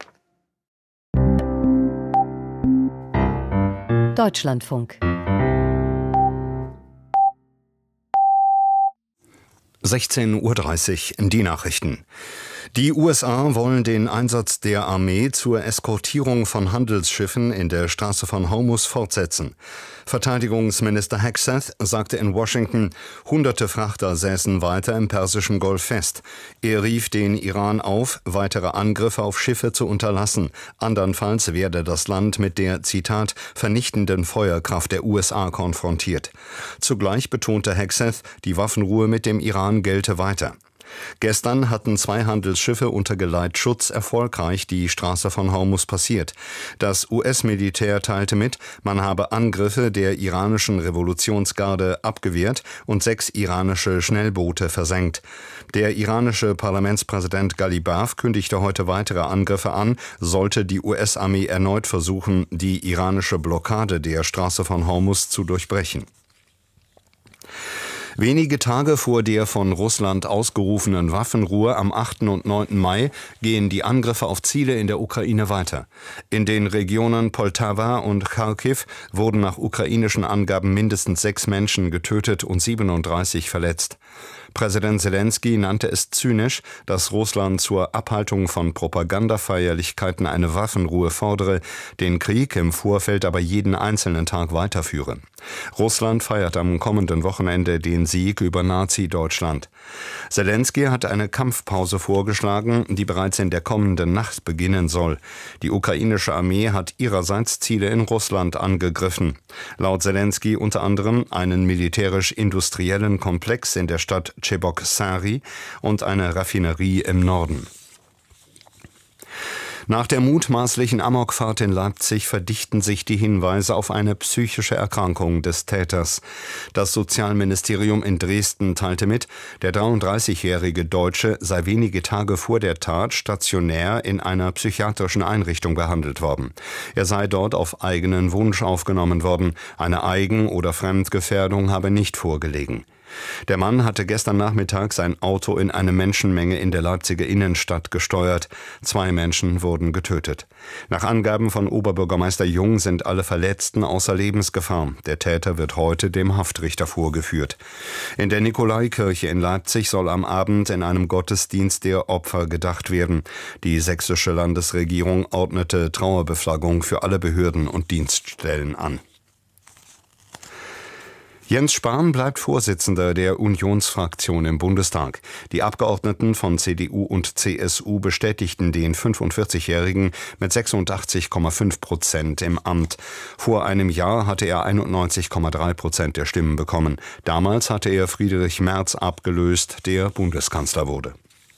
Deutschlandfunk. 16:30 Uhr, die Nachrichten. Die USA wollen den Einsatz der Armee zur Eskortierung von Handelsschiffen in der Straße von Hormuz fortsetzen. Verteidigungsminister Hegseth sagte in Washington, Hunderte Frachter säßen weiter im Persischen Golf fest. Er rief den Iran auf, weitere Angriffe auf Schiffe zu unterlassen. Andernfalls werde das Land mit der, Zitat, vernichtenden Feuerkraft der USA konfrontiert. Zugleich betonte Hegseth, die Waffenruhe mit dem Iran gelte weiter. Gestern hatten 2 Handelsschiffe unter Geleitschutz erfolgreich die Straße von Hormuz passiert. Das US-Militär teilte mit, man habe Angriffe der iranischen Revolutionsgarde abgewehrt und 6 iranische Schnellboote versenkt. Der iranische Parlamentspräsident Ghalibaf kündigte heute weitere Angriffe an, sollte die US-Armee erneut versuchen, die iranische Blockade der Straße von Hormuz zu durchbrechen. Wenige Tage vor der von Russland ausgerufenen Waffenruhe am 8. und 9. Mai gehen die Angriffe auf Ziele in der Ukraine weiter. In den Regionen Poltawa und Charkiw wurden nach ukrainischen Angaben mindestens 6 Menschen getötet und 37 verletzt. Präsident Selenskyj nannte es zynisch, dass Russland zur Abhaltung von Propagandafeierlichkeiten eine Waffenruhe fordere, den Krieg im Vorfeld aber jeden einzelnen Tag weiterführe. Russland feiert am kommenden Wochenende den Sieg über Nazi-Deutschland. Selenskyj hat eine Kampfpause vorgeschlagen, die bereits in der kommenden Nacht beginnen soll. Die ukrainische Armee hat ihrerseits Ziele in Russland angegriffen. Laut Selenskyj unter anderem einen militärisch-industriellen Komplex in der Stadt Cheboksary und eine Raffinerie im Norden. Nach der mutmaßlichen Amokfahrt in Leipzig verdichten sich die Hinweise auf eine psychische Erkrankung des Täters. Das Sozialministerium in Dresden teilte mit, der 33-jährige Deutsche sei wenige Tage vor der Tat stationär in einer psychiatrischen Einrichtung behandelt worden. Er sei dort auf eigenen Wunsch aufgenommen worden. Eine Eigen- oder Fremdgefährdung habe nicht vorgelegen. Der Mann hatte gestern Nachmittag sein Auto in eine Menschenmenge in der Leipziger Innenstadt gesteuert. 2 Menschen wurden getötet. Nach Angaben von Oberbürgermeister Jung sind alle Verletzten außer Lebensgefahr. Der Täter wird heute dem Haftrichter vorgeführt. In der Nikolaikirche in Leipzig soll am Abend in einem Gottesdienst der Opfer gedacht werden. Die sächsische Landesregierung ordnete Trauerbeflaggung für alle Behörden und Dienststellen an. Jens Spahn bleibt Vorsitzender der Unionsfraktion im Bundestag. Die Abgeordneten von CDU und CSU bestätigten den 45-Jährigen mit 86,5% im Amt. Vor einem Jahr hatte er 91,3% der Stimmen bekommen. Damals hatte er Friedrich Merz abgelöst, der Bundeskanzler wurde.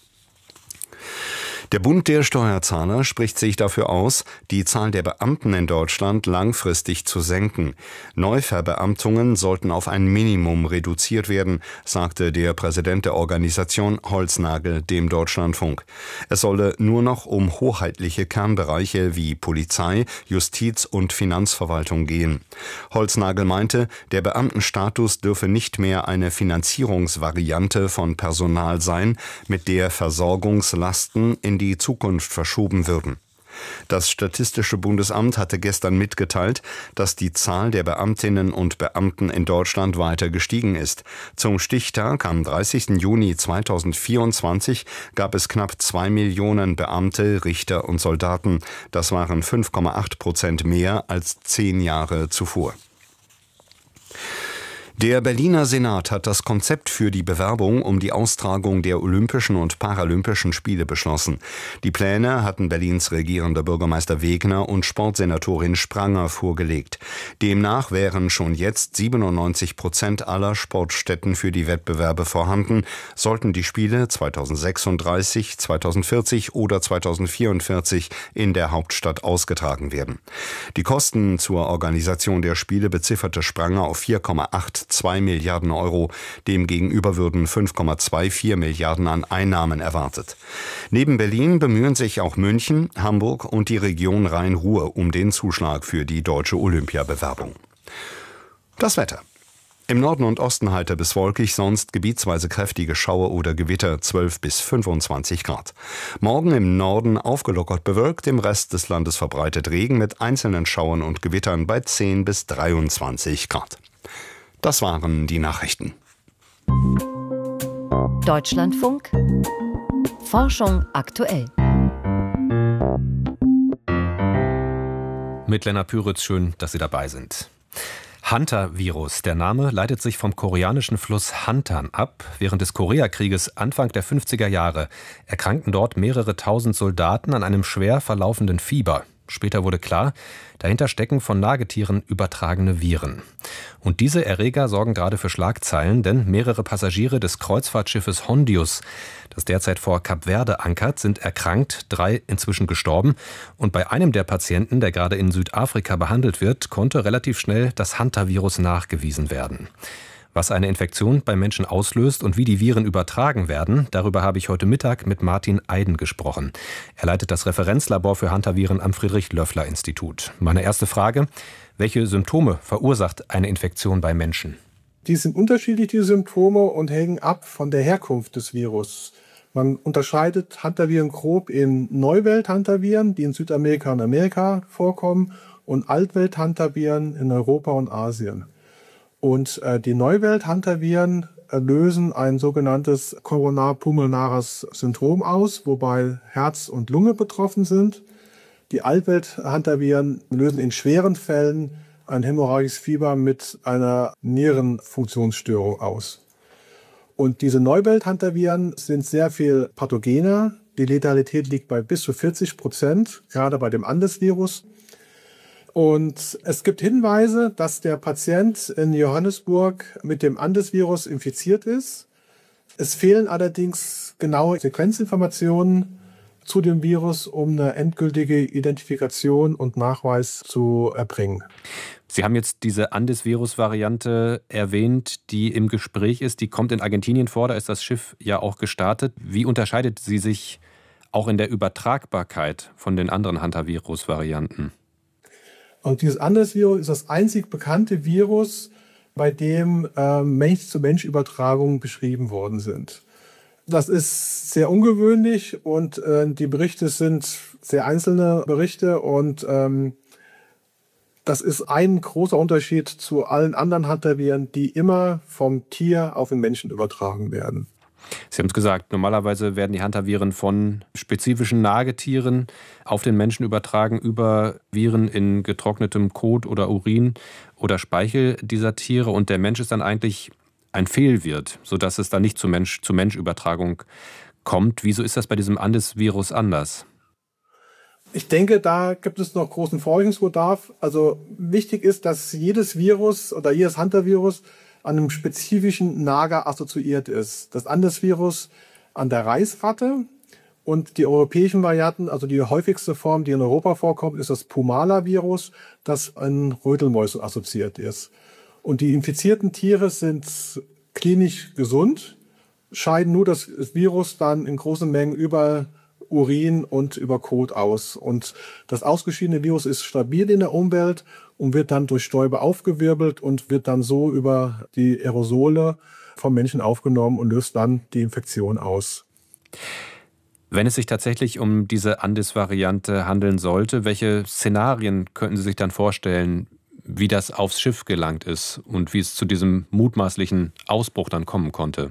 Der Bund der Steuerzahler spricht sich dafür aus, die Zahl der Beamten in Deutschland langfristig zu senken. Neuverbeamtungen sollten auf ein Minimum reduziert werden, sagte der Präsident der Organisation Holznagel dem Deutschlandfunk. Es solle nur noch um hoheitliche Kernbereiche wie Polizei, Justiz und Finanzverwaltung gehen. Holznagel meinte, der Beamtenstatus dürfe nicht mehr eine Finanzierungsvariante von Personal sein, mit der Versorgungslasten in die Zukunft verschoben würden. Das Statistische Bundesamt hatte gestern mitgeteilt, dass die Zahl der Beamtinnen und Beamten in Deutschland weiter gestiegen ist. Zum Stichtag am 30. Juni 2024 gab es knapp 2 Millionen Beamte, Richter und Soldaten. Das waren 5,8% mehr als 10 Jahre zuvor. Der Berliner Senat hat das Konzept für die Bewerbung um die Austragung der Olympischen und Paralympischen Spiele beschlossen. Die Pläne hatten Berlins regierender Bürgermeister Wegner und Sportsenatorin Spranger vorgelegt. Demnach wären schon jetzt 97% aller Sportstätten für die Wettbewerbe vorhanden, sollten die Spiele 2036, 2040 oder 2044 in der Hauptstadt ausgetragen werden. Die Kosten zur Organisation der Spiele bezifferte Spranger auf 4,82 Milliarden Euro. Demgegenüber würden 5,24 Milliarden an Einnahmen erwartet. Neben Berlin bemühen sich auch München, Hamburg und die Region Rhein-Ruhr um den Zuschlag für die deutsche Olympiabewerbung. Das Wetter. Im Norden und Osten heiter bis wolkig, sonst gebietsweise kräftige Schauer oder Gewitter, 12 bis 25 Grad. Morgen im Norden aufgelockert bewölkt, im Rest des Landes verbreitet Regen mit einzelnen Schauern und Gewittern bei 10 bis 23 Grad. Das waren die Nachrichten. Deutschlandfunk. Forschung aktuell. Mit Lennart Püritz, schön, dass Sie dabei sind. Hantavirus. Der Name leitet sich vom koreanischen Fluss Hantan ab. Während des Koreakrieges Anfang der 50er Jahre erkrankten dort mehrere tausend Soldaten an einem schwer verlaufenden Fieber. Später wurde klar, dahinter stecken von Nagetieren übertragene Viren. Und diese Erreger sorgen gerade für Schlagzeilen, denn mehrere Passagiere des Kreuzfahrtschiffes Hondius, das derzeit vor Kap Verde ankert, sind erkrankt, 3 inzwischen gestorben. Und bei einem der Patienten, der gerade in Südafrika behandelt wird, konnte relativ schnell das Hantavirus nachgewiesen werden. Was eine Infektion bei Menschen auslöst und wie die Viren übertragen werden, darüber habe ich heute Mittag mit Martin Eiden gesprochen. Er leitet das Referenzlabor für Hantaviren am Friedrich-Löffler-Institut. Meine erste Frage: Welche Symptome verursacht eine Infektion bei Menschen? Die sind unterschiedlich, die Symptome, und hängen ab von der Herkunft des Virus. Man unterscheidet Hantaviren grob in Neuwelt-Hantaviren, die in Südamerika und Amerika vorkommen, und Altwelt-Hantaviren in Europa und Asien. Und die Neuwelt-Hantaviren lösen ein sogenanntes Koronarpulmonares Syndrom aus, wobei Herz und Lunge betroffen sind. Die Altwelt-Hantaviren lösen in schweren Fällen ein hämorrhagisches Fieber mit einer Nierenfunktionsstörung aus. Und diese Neuwelt-Hantaviren sind sehr viel pathogener. Die Letalität liegt bei bis zu 40%, gerade bei dem Andes-Virus. Und es gibt Hinweise, dass der Patient in Johannesburg mit dem Andes-Virus infiziert ist. Es fehlen allerdings genaue Sequenzinformationen zu dem Virus, um eine endgültige Identifikation und Nachweis zu erbringen. Sie haben jetzt diese Andes-Virus-Variante erwähnt, die im Gespräch ist. Die kommt in Argentinien vor, da ist das Schiff ja auch gestartet. Wie unterscheidet sie sich auch in der Übertragbarkeit von den anderen Hantavirus-Varianten? Und dieses Andes-Virus ist das einzig bekannte Virus, bei dem Mensch-zu-Mensch-Übertragungen beschrieben worden sind. Das ist sehr ungewöhnlich und die Berichte sind sehr einzelne Berichte und das ist ein großer Unterschied zu allen anderen Hantaviren, die immer vom Tier auf den Menschen übertragen werden. Sie haben es gesagt, normalerweise werden die Hantaviren von spezifischen Nagetieren auf den Menschen übertragen, über Viren in getrocknetem Kot oder Urin oder Speichel dieser Tiere. Und der Mensch ist dann eigentlich ein Fehlwirt, sodass es dann nicht zu Mensch-zu-Mensch-Übertragung kommt. Wieso ist das bei diesem Andes-Virus anders? Ich denke, da gibt es noch großen Forschungsbedarf. Also wichtig ist, dass jedes Virus oder jedes Hantavirus an einem spezifischen Nager assoziiert ist. Das Andes-Virus an der Reisratte und die europäischen Varianten, also die häufigste Form, die in Europa vorkommt, ist das Pumala-Virus, das an Rötelmäusen assoziiert ist. Und die infizierten Tiere sind klinisch gesund, scheiden nur das Virus dann in großen Mengen über Urin und über Kot aus. Und das ausgeschiedene Virus ist stabil in der Umwelt und wird dann durch Stäube aufgewirbelt und wird dann so über die Aerosole vom Menschen aufgenommen und löst dann die Infektion aus. Wenn es sich tatsächlich um diese Andes-Variante handeln sollte, welche Szenarien könnten Sie sich dann vorstellen, wie das aufs Schiff gelangt ist und wie es zu diesem mutmaßlichen Ausbruch dann kommen konnte?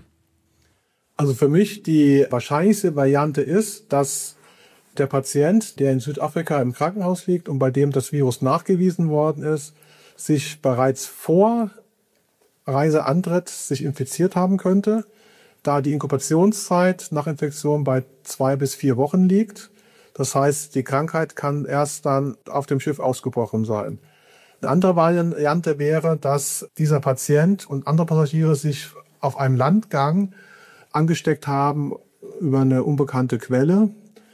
Also für mich die wahrscheinlichste Variante ist, dass der Patient, der in Südafrika im Krankenhaus liegt und bei dem das Virus nachgewiesen worden ist, sich bereits vor Reiseantritt sich infiziert haben könnte, da die Inkubationszeit nach Infektion bei 2 bis 4 Wochen liegt. Das heißt, die Krankheit kann erst dann auf dem Schiff ausgebrochen sein. Eine andere Variante wäre, dass dieser Patient und andere Passagiere sich auf einem Landgang angesteckt haben über eine unbekannte Quelle.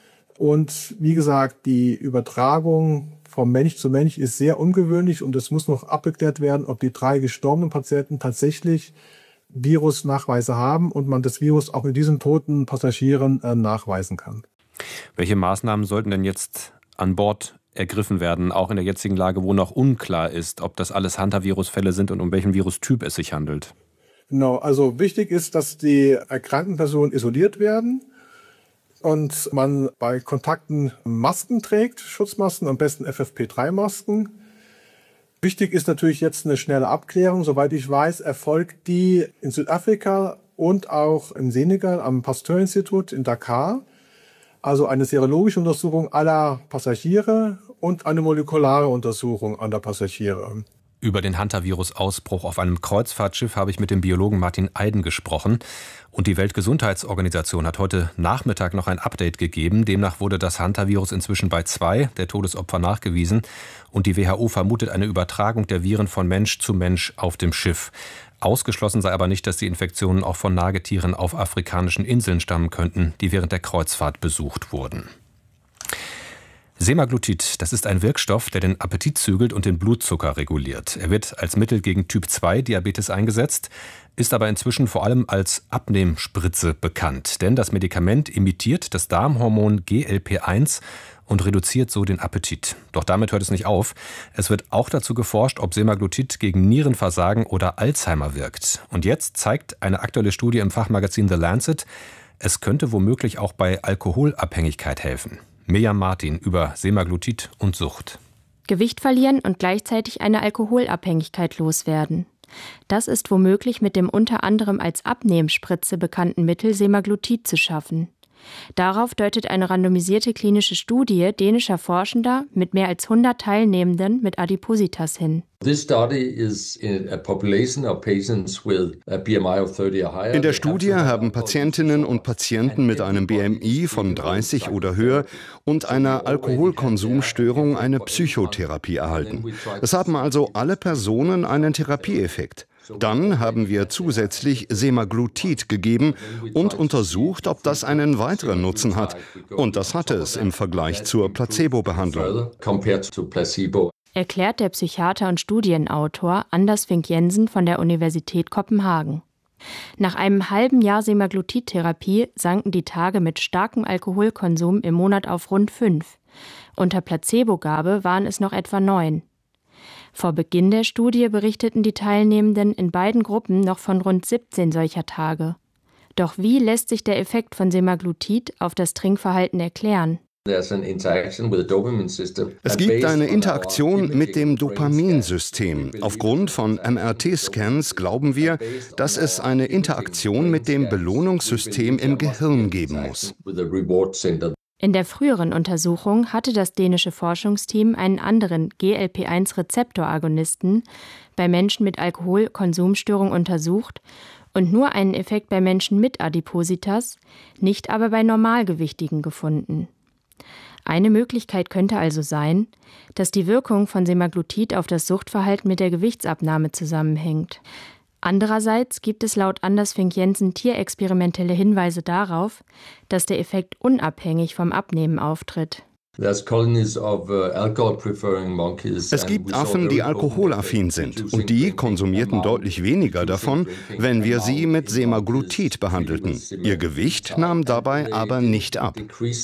Und wie gesagt, die Übertragung vom Mensch zu Mensch ist sehr ungewöhnlich und es muss noch abgeklärt werden, ob die 3 gestorbenen Patienten tatsächlich Virusnachweise haben und man das Virus auch in diesen toten Passagieren nachweisen kann. Welche Maßnahmen sollten denn jetzt an Bord ergriffen werden, auch in der jetzigen Lage, wo noch unklar ist, ob das alles Hantavirus-Fälle sind und um welchen Virustyp es sich handelt? Genau, also wichtig ist, dass die erkrankten Personen isoliert werden und man bei Kontakten Masken trägt, Schutzmasken, am besten FFP3-Masken. Wichtig ist natürlich jetzt eine schnelle Abklärung. Soweit ich weiß, erfolgt die in Südafrika und auch in Senegal am Pasteur-Institut in Dakar. Also eine serologische Untersuchung aller Passagiere und eine molekulare Untersuchung aller Passagiere. Über den Hantavirus-Ausbruch auf einem Kreuzfahrtschiff habe ich mit dem Biologen Martin Eiden gesprochen. Und die Weltgesundheitsorganisation hat heute Nachmittag noch ein Update gegeben. Demnach wurde das Hantavirus inzwischen bei 2 der Todesopfer nachgewiesen. Und die WHO vermutet eine Übertragung der Viren von Mensch zu Mensch auf dem Schiff. Ausgeschlossen sei aber nicht, dass die Infektionen auch von Nagetieren auf afrikanischen Inseln stammen könnten, die während der Kreuzfahrt besucht wurden. Semaglutid, das ist ein Wirkstoff, der den Appetit zügelt und den Blutzucker reguliert. Er wird als Mittel gegen Typ-2-Diabetes eingesetzt, ist aber inzwischen vor allem als Abnehmspritze bekannt. Denn das Medikament imitiert das Darmhormon GLP-1 und reduziert so den Appetit. Doch damit hört es nicht auf. Es wird auch dazu geforscht, ob Semaglutid gegen Nierenversagen oder Alzheimer wirkt. Und jetzt zeigt eine aktuelle Studie im Fachmagazin The Lancet, es könnte womöglich auch bei Alkoholabhängigkeit helfen. Mirjam Martin über Semaglutid und Sucht. Gewicht verlieren und gleichzeitig eine Alkoholabhängigkeit loswerden. Das ist womöglich mit dem unter anderem als Abnehmspritze bekannten Mittel Semaglutid zu schaffen. Darauf deutet eine randomisierte klinische Studie dänischer Forschender mit mehr als 100 Teilnehmenden mit Adipositas hin. In der Studie haben Patientinnen und Patienten mit einem BMI von 30 oder höher und einer Alkoholkonsumstörung eine Psychotherapie erhalten. Es haben also alle Personen einen Therapieeffekt. Dann haben wir zusätzlich Semaglutid gegeben und untersucht, ob das einen weiteren Nutzen hat. Und das hatte es im Vergleich zur Placebo-Behandlung. Erklärt der Psychiater und Studienautor Anders Fink Jensen von der Universität Kopenhagen. Nach einem halben Jahr Semaglutid-Therapie sanken die Tage mit starkem Alkoholkonsum im Monat auf rund 5. Unter Placebogabe waren es noch etwa 9. Vor Beginn der Studie berichteten die Teilnehmenden in beiden Gruppen noch von rund 17 solcher Tage. Doch wie lässt sich der Effekt von Semaglutid auf das Trinkverhalten erklären? Es gibt eine Interaktion mit dem Dopaminsystem. Aufgrund von MRT-Scans glauben wir, dass es eine Interaktion mit dem Belohnungssystem im Gehirn geben muss. In der früheren Untersuchung hatte das dänische Forschungsteam einen anderen GLP-1-Rezeptoragonisten bei Menschen mit Alkoholkonsumstörung untersucht und nur einen Effekt bei Menschen mit Adipositas, nicht aber bei Normalgewichtigen gefunden. Eine Möglichkeit könnte also sein, dass die Wirkung von Semaglutid auf das Suchtverhalten mit der Gewichtsabnahme zusammenhängt. Andererseits gibt es laut Anders Fink Jensen tierexperimentelle Hinweise darauf, dass der Effekt unabhängig vom Abnehmen auftritt. Es gibt Affen, die alkoholaffin sind, und die konsumierten deutlich weniger davon, wenn wir sie mit Semaglutid behandelten. Ihr Gewicht nahm dabei aber nicht ab.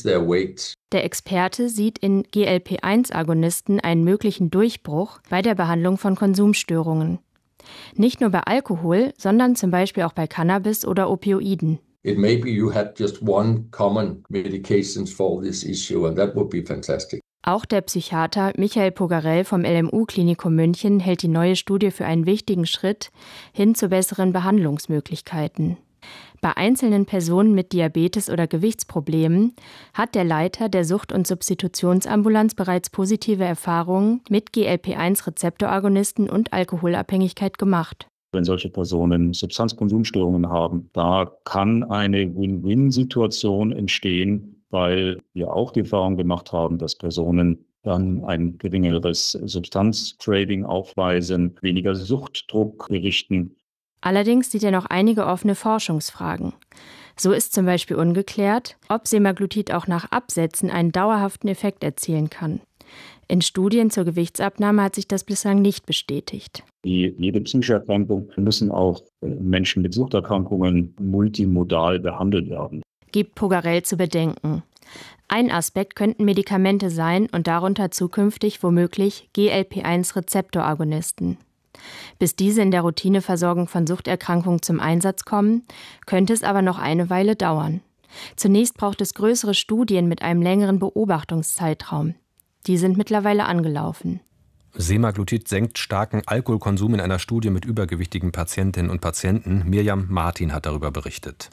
Der Experte sieht in GLP-1-Agonisten einen möglichen Durchbruch bei der Behandlung von Konsumstörungen. Nicht nur bei Alkohol, sondern zum Beispiel auch bei Cannabis oder Opioiden. It may be you had just one common medication for this issue and that would be fantastic. Auch der Psychiater Michael Pogarell vom LMU-Klinikum München hält die neue Studie für einen wichtigen Schritt hin zu besseren Behandlungsmöglichkeiten. Bei einzelnen Personen mit Diabetes oder Gewichtsproblemen hat der Leiter der Sucht- und Substitutionsambulanz bereits positive Erfahrungen mit GLP-1-Rezeptoragonisten und Alkoholabhängigkeit gemacht. Wenn solche Personen Substanzkonsumstörungen haben, da kann eine Win-Win-Situation entstehen, weil wir auch die Erfahrung gemacht haben, dass Personen dann ein geringeres Substanzcraving aufweisen, weniger Suchtdruck berichten. Allerdings sieht er noch einige offene Forschungsfragen. So ist zum Beispiel ungeklärt, ob Semaglutid auch nach Absetzen einen dauerhaften Effekt erzielen kann. In Studien zur Gewichtsabnahme hat sich das bislang nicht bestätigt. Wie jede psychische Erkrankung müssen auch Menschen mit Suchterkrankungen multimodal behandelt werden. Gibt Pogarell zu bedenken. Ein Aspekt könnten Medikamente sein und darunter zukünftig womöglich GLP-1-Rezeptoragonisten. Bis diese in der Routineversorgung von Suchterkrankungen zum Einsatz kommen, könnte es aber noch eine Weile dauern. Zunächst braucht es größere Studien mit einem längeren Beobachtungszeitraum. Die sind mittlerweile angelaufen. Semaglutid senkt starken Alkoholkonsum in einer Studie mit übergewichtigen Patientinnen und Patienten. Mirjam Martin hat darüber berichtet.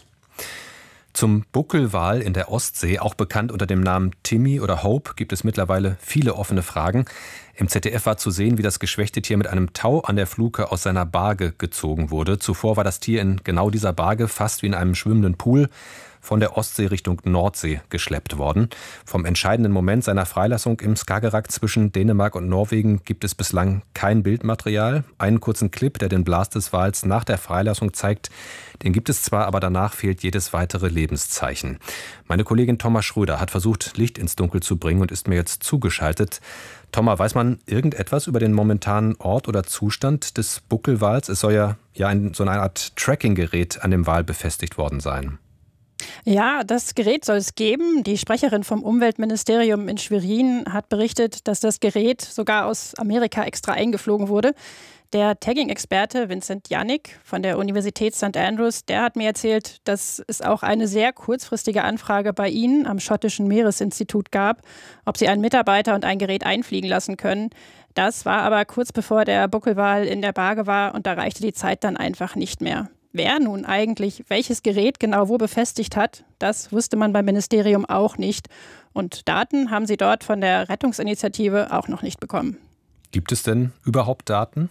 Zum Buckelwal in der Ostsee, auch bekannt unter dem Namen Timmy oder Hope, gibt es mittlerweile viele offene Fragen. Im ZDF war zu sehen, wie das geschwächte Tier mit einem Tau an der Fluke aus seiner Barge gezogen wurde. Zuvor war das Tier in genau dieser Barge, fast wie in einem schwimmenden Pool, von der Ostsee Richtung Nordsee geschleppt worden. Vom entscheidenden Moment seiner Freilassung im Skagerrak zwischen Dänemark und Norwegen gibt es bislang kein Bildmaterial. Einen kurzen Clip, der den Blas des Wals nach der Freilassung zeigt, den gibt es zwar, aber danach fehlt jedes weitere Lebenszeichen. Meine Kollegin Thomas Schröder hat versucht, Licht ins Dunkel zu bringen und ist mir jetzt zugeschaltet. Thomas, weiß man irgendetwas über den momentanen Ort oder Zustand des Buckelwals? Es soll ja so eine Art Tracking-Gerät an dem Wal befestigt worden sein. Ja, das Gerät soll es geben. Die Sprecherin vom Umweltministerium in Schwerin hat berichtet, dass das Gerät sogar aus Amerika extra eingeflogen wurde. Der Tagging-Experte Vincent Jannik von der Universität St. Andrews, der hat mir erzählt, dass es auch eine sehr kurzfristige Anfrage bei Ihnen am schottischen Meeresinstitut gab, ob Sie einen Mitarbeiter und ein Gerät einfliegen lassen können. Das war aber kurz bevor der Buckelwal in der Barge war und da reichte die Zeit dann einfach nicht mehr. Wer nun eigentlich welches Gerät genau wo befestigt hat, das wusste man beim Ministerium auch nicht. Und Daten haben sie dort von der Rettungsinitiative auch noch nicht bekommen. Gibt es denn überhaupt Daten?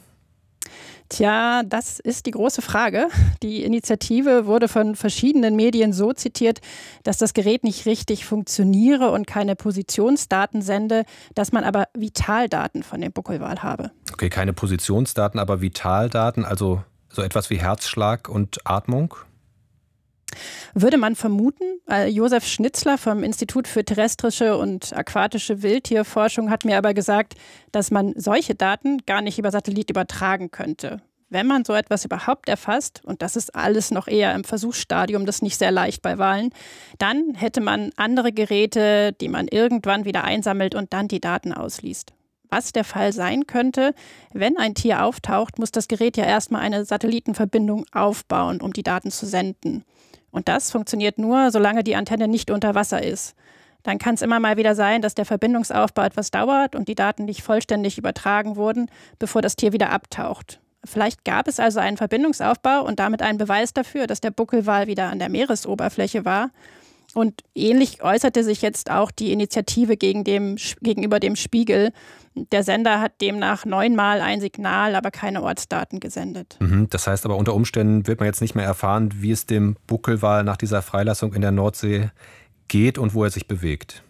Tja, das ist die große Frage. Die Initiative wurde von verschiedenen Medien so zitiert, dass das Gerät nicht richtig funktioniere und keine Positionsdaten sende, dass man aber Vitaldaten von dem Buckelwal habe. Okay, keine Positionsdaten, aber Vitaldaten, also so etwas wie Herzschlag und Atmung? Würde man vermuten. Josef Schnitzler vom Institut für terrestrische und aquatische Wildtierforschung hat mir aber gesagt, dass man solche Daten gar nicht über Satellit übertragen könnte. Wenn man so etwas überhaupt erfasst, und das ist alles noch eher im Versuchsstadium, das ist nicht sehr leicht bei Walen, dann hätte man andere Geräte, die man irgendwann wieder einsammelt und dann die Daten ausliest. Was der Fall sein könnte, wenn ein Tier auftaucht, muss das Gerät ja erstmal eine Satellitenverbindung aufbauen, um die Daten zu senden. Und das funktioniert nur, solange die Antenne nicht unter Wasser ist. Dann kann es immer mal wieder sein, dass der Verbindungsaufbau etwas dauert und die Daten nicht vollständig übertragen wurden, bevor das Tier wieder abtaucht. Vielleicht gab es also einen Verbindungsaufbau und damit einen Beweis dafür, dass der Buckelwal wieder an der Meeresoberfläche war. Und ähnlich äußerte sich jetzt auch die Initiative gegenüber dem Spiegel. Der Sender hat demnach 9-mal ein Signal, aber keine Ortsdaten gesendet. Das heißt aber, unter Umständen wird man jetzt nicht mehr erfahren, wie es dem Buckelwal nach dieser Freilassung in der Nordsee geht und wo er sich bewegt.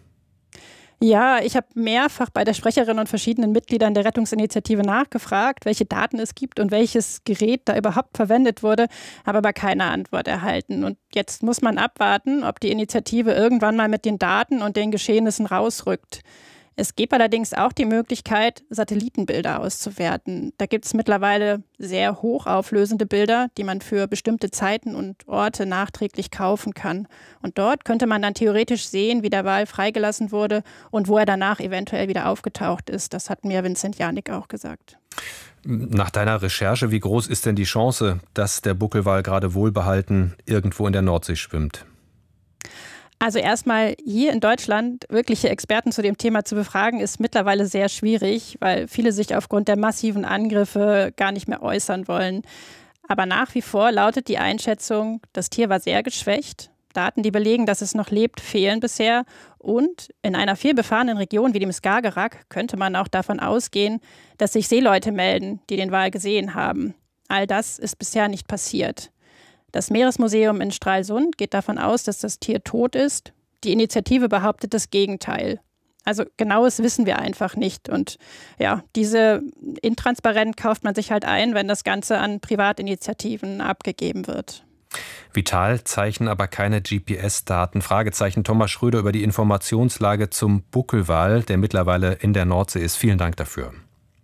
Ja, ich habe mehrfach bei der Sprecherin und verschiedenen Mitgliedern der Rettungsinitiative nachgefragt, welche Daten es gibt und welches Gerät da überhaupt verwendet wurde, habe aber keine Antwort erhalten. Und jetzt muss man abwarten, ob die Initiative irgendwann mal mit den Daten und den Geschehnissen rausrückt. Es gibt allerdings auch die Möglichkeit, Satellitenbilder auszuwerten. Da gibt es mittlerweile sehr hochauflösende Bilder, die man für bestimmte Zeiten und Orte nachträglich kaufen kann. Und dort könnte man dann theoretisch sehen, wie der Wal freigelassen wurde und wo er danach eventuell wieder aufgetaucht ist. Das hat mir Vincent Jannik auch gesagt. Nach deiner Recherche, wie groß ist denn die Chance, dass der Buckelwal gerade wohlbehalten irgendwo in der Nordsee schwimmt? Also erstmal hier in Deutschland wirkliche Experten zu dem Thema zu befragen, ist mittlerweile sehr schwierig, weil viele sich aufgrund der massiven Angriffe gar nicht mehr äußern wollen. Aber nach wie vor lautet die Einschätzung, das Tier war sehr geschwächt. Daten, die belegen, dass es noch lebt, fehlen bisher. Und in einer vielbefahrenen Region wie dem Skagerrak könnte man auch davon ausgehen, dass sich Seeleute melden, die den Wal gesehen haben. All das ist bisher nicht passiert. Das Meeresmuseum in Stralsund geht davon aus, dass das Tier tot ist. Die Initiative behauptet das Gegenteil. Also genaues wissen wir einfach nicht. Und ja, diese intransparent kauft man sich halt ein, wenn das Ganze an Privatinitiativen abgegeben wird. Vitalzeichen, aber keine GPS-Daten. Fragezeichen Thomas Schröder über die Informationslage zum Buckelwal, der mittlerweile in der Nordsee ist. Vielen Dank dafür.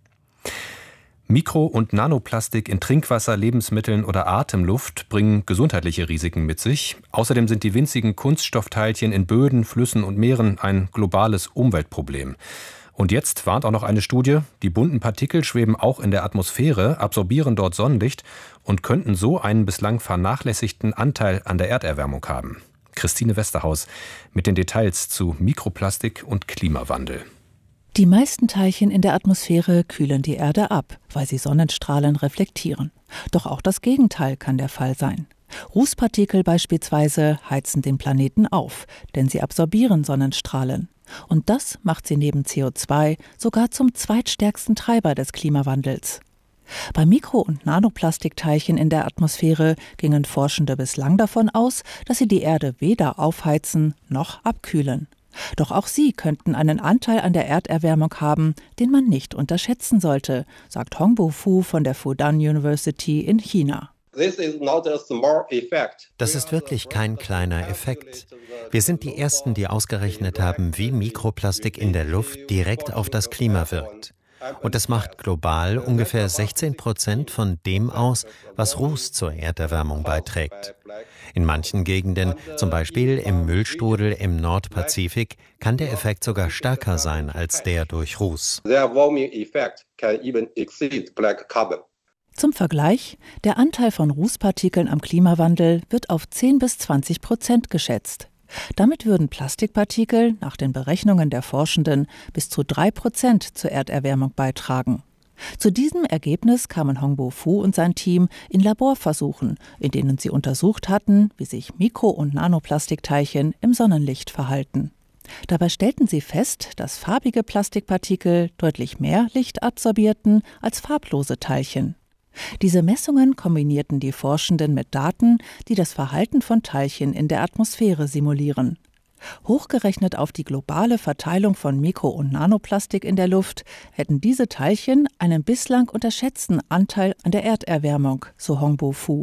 Mikro- und Nanoplastik in Trinkwasser, Lebensmitteln oder Atemluft bringen gesundheitliche Risiken mit sich. Außerdem sind die winzigen Kunststoffteilchen in Böden, Flüssen und Meeren ein globales Umweltproblem. Und jetzt warnt auch noch eine Studie, die bunten Partikel schweben auch in der Atmosphäre, absorbieren dort Sonnenlicht und könnten so einen bislang vernachlässigten Anteil an der Erderwärmung haben. Christine Westerhaus mit den Details zu Mikroplastik und Klimawandel. Die meisten Teilchen in der Atmosphäre kühlen die Erde ab, weil sie Sonnenstrahlen reflektieren. Doch auch das Gegenteil kann der Fall sein. Rußpartikel beispielsweise heizen den Planeten auf, denn sie absorbieren Sonnenstrahlen. Und das macht sie neben CO2 sogar zum zweitstärksten Treiber des Klimawandels. Bei Mikro- und Nanoplastikteilchen in der Atmosphäre gingen Forschende bislang davon aus, dass sie die Erde weder aufheizen noch abkühlen. Doch auch sie könnten einen Anteil an der Erderwärmung haben, den man nicht unterschätzen sollte, sagt Hongbo Fu von der Fudan University in China. Das ist wirklich kein kleiner Effekt. Wir sind die Ersten, die ausgerechnet haben, wie Mikroplastik in der Luft direkt auf das Klima wirkt. Und es macht global ungefähr 16% von dem aus, was Ruß zur Erderwärmung beiträgt. In manchen Gegenden, zum Beispiel im Müllstrudel im Nordpazifik, kann der Effekt sogar stärker sein als der durch Ruß. Zum Vergleich, der Anteil von Rußpartikeln am Klimawandel wird auf 10-20% geschätzt. Damit würden Plastikpartikel nach den Berechnungen der Forschenden bis zu 3% zur Erderwärmung beitragen. Zu diesem Ergebnis kamen Hongbo Fu und sein Team in Laborversuchen, in denen sie untersucht hatten, wie sich Mikro- und Nanoplastikteilchen im Sonnenlicht verhalten. Dabei stellten sie fest, dass farbige Plastikpartikel deutlich mehr Licht absorbierten als farblose Teilchen. Diese Messungen kombinierten die Forschenden mit Daten, die das Verhalten von Teilchen in der Atmosphäre simulieren. Hochgerechnet auf die globale Verteilung von Mikro- und Nanoplastik in der Luft hätten diese Teilchen einen bislang unterschätzten Anteil an der Erderwärmung, so Hongbo Fu.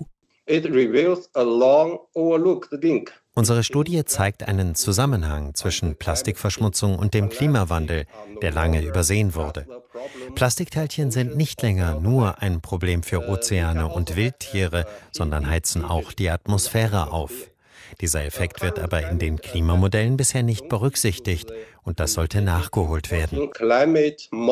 Unsere Studie zeigt einen Zusammenhang zwischen Plastikverschmutzung und dem Klimawandel, der lange übersehen wurde. Plastikteilchen sind nicht länger nur ein Problem für Ozeane und Wildtiere, sondern heizen auch die Atmosphäre auf. Dieser Effekt wird aber in den Klimamodellen bisher nicht berücksichtigt und das sollte nachgeholt werden.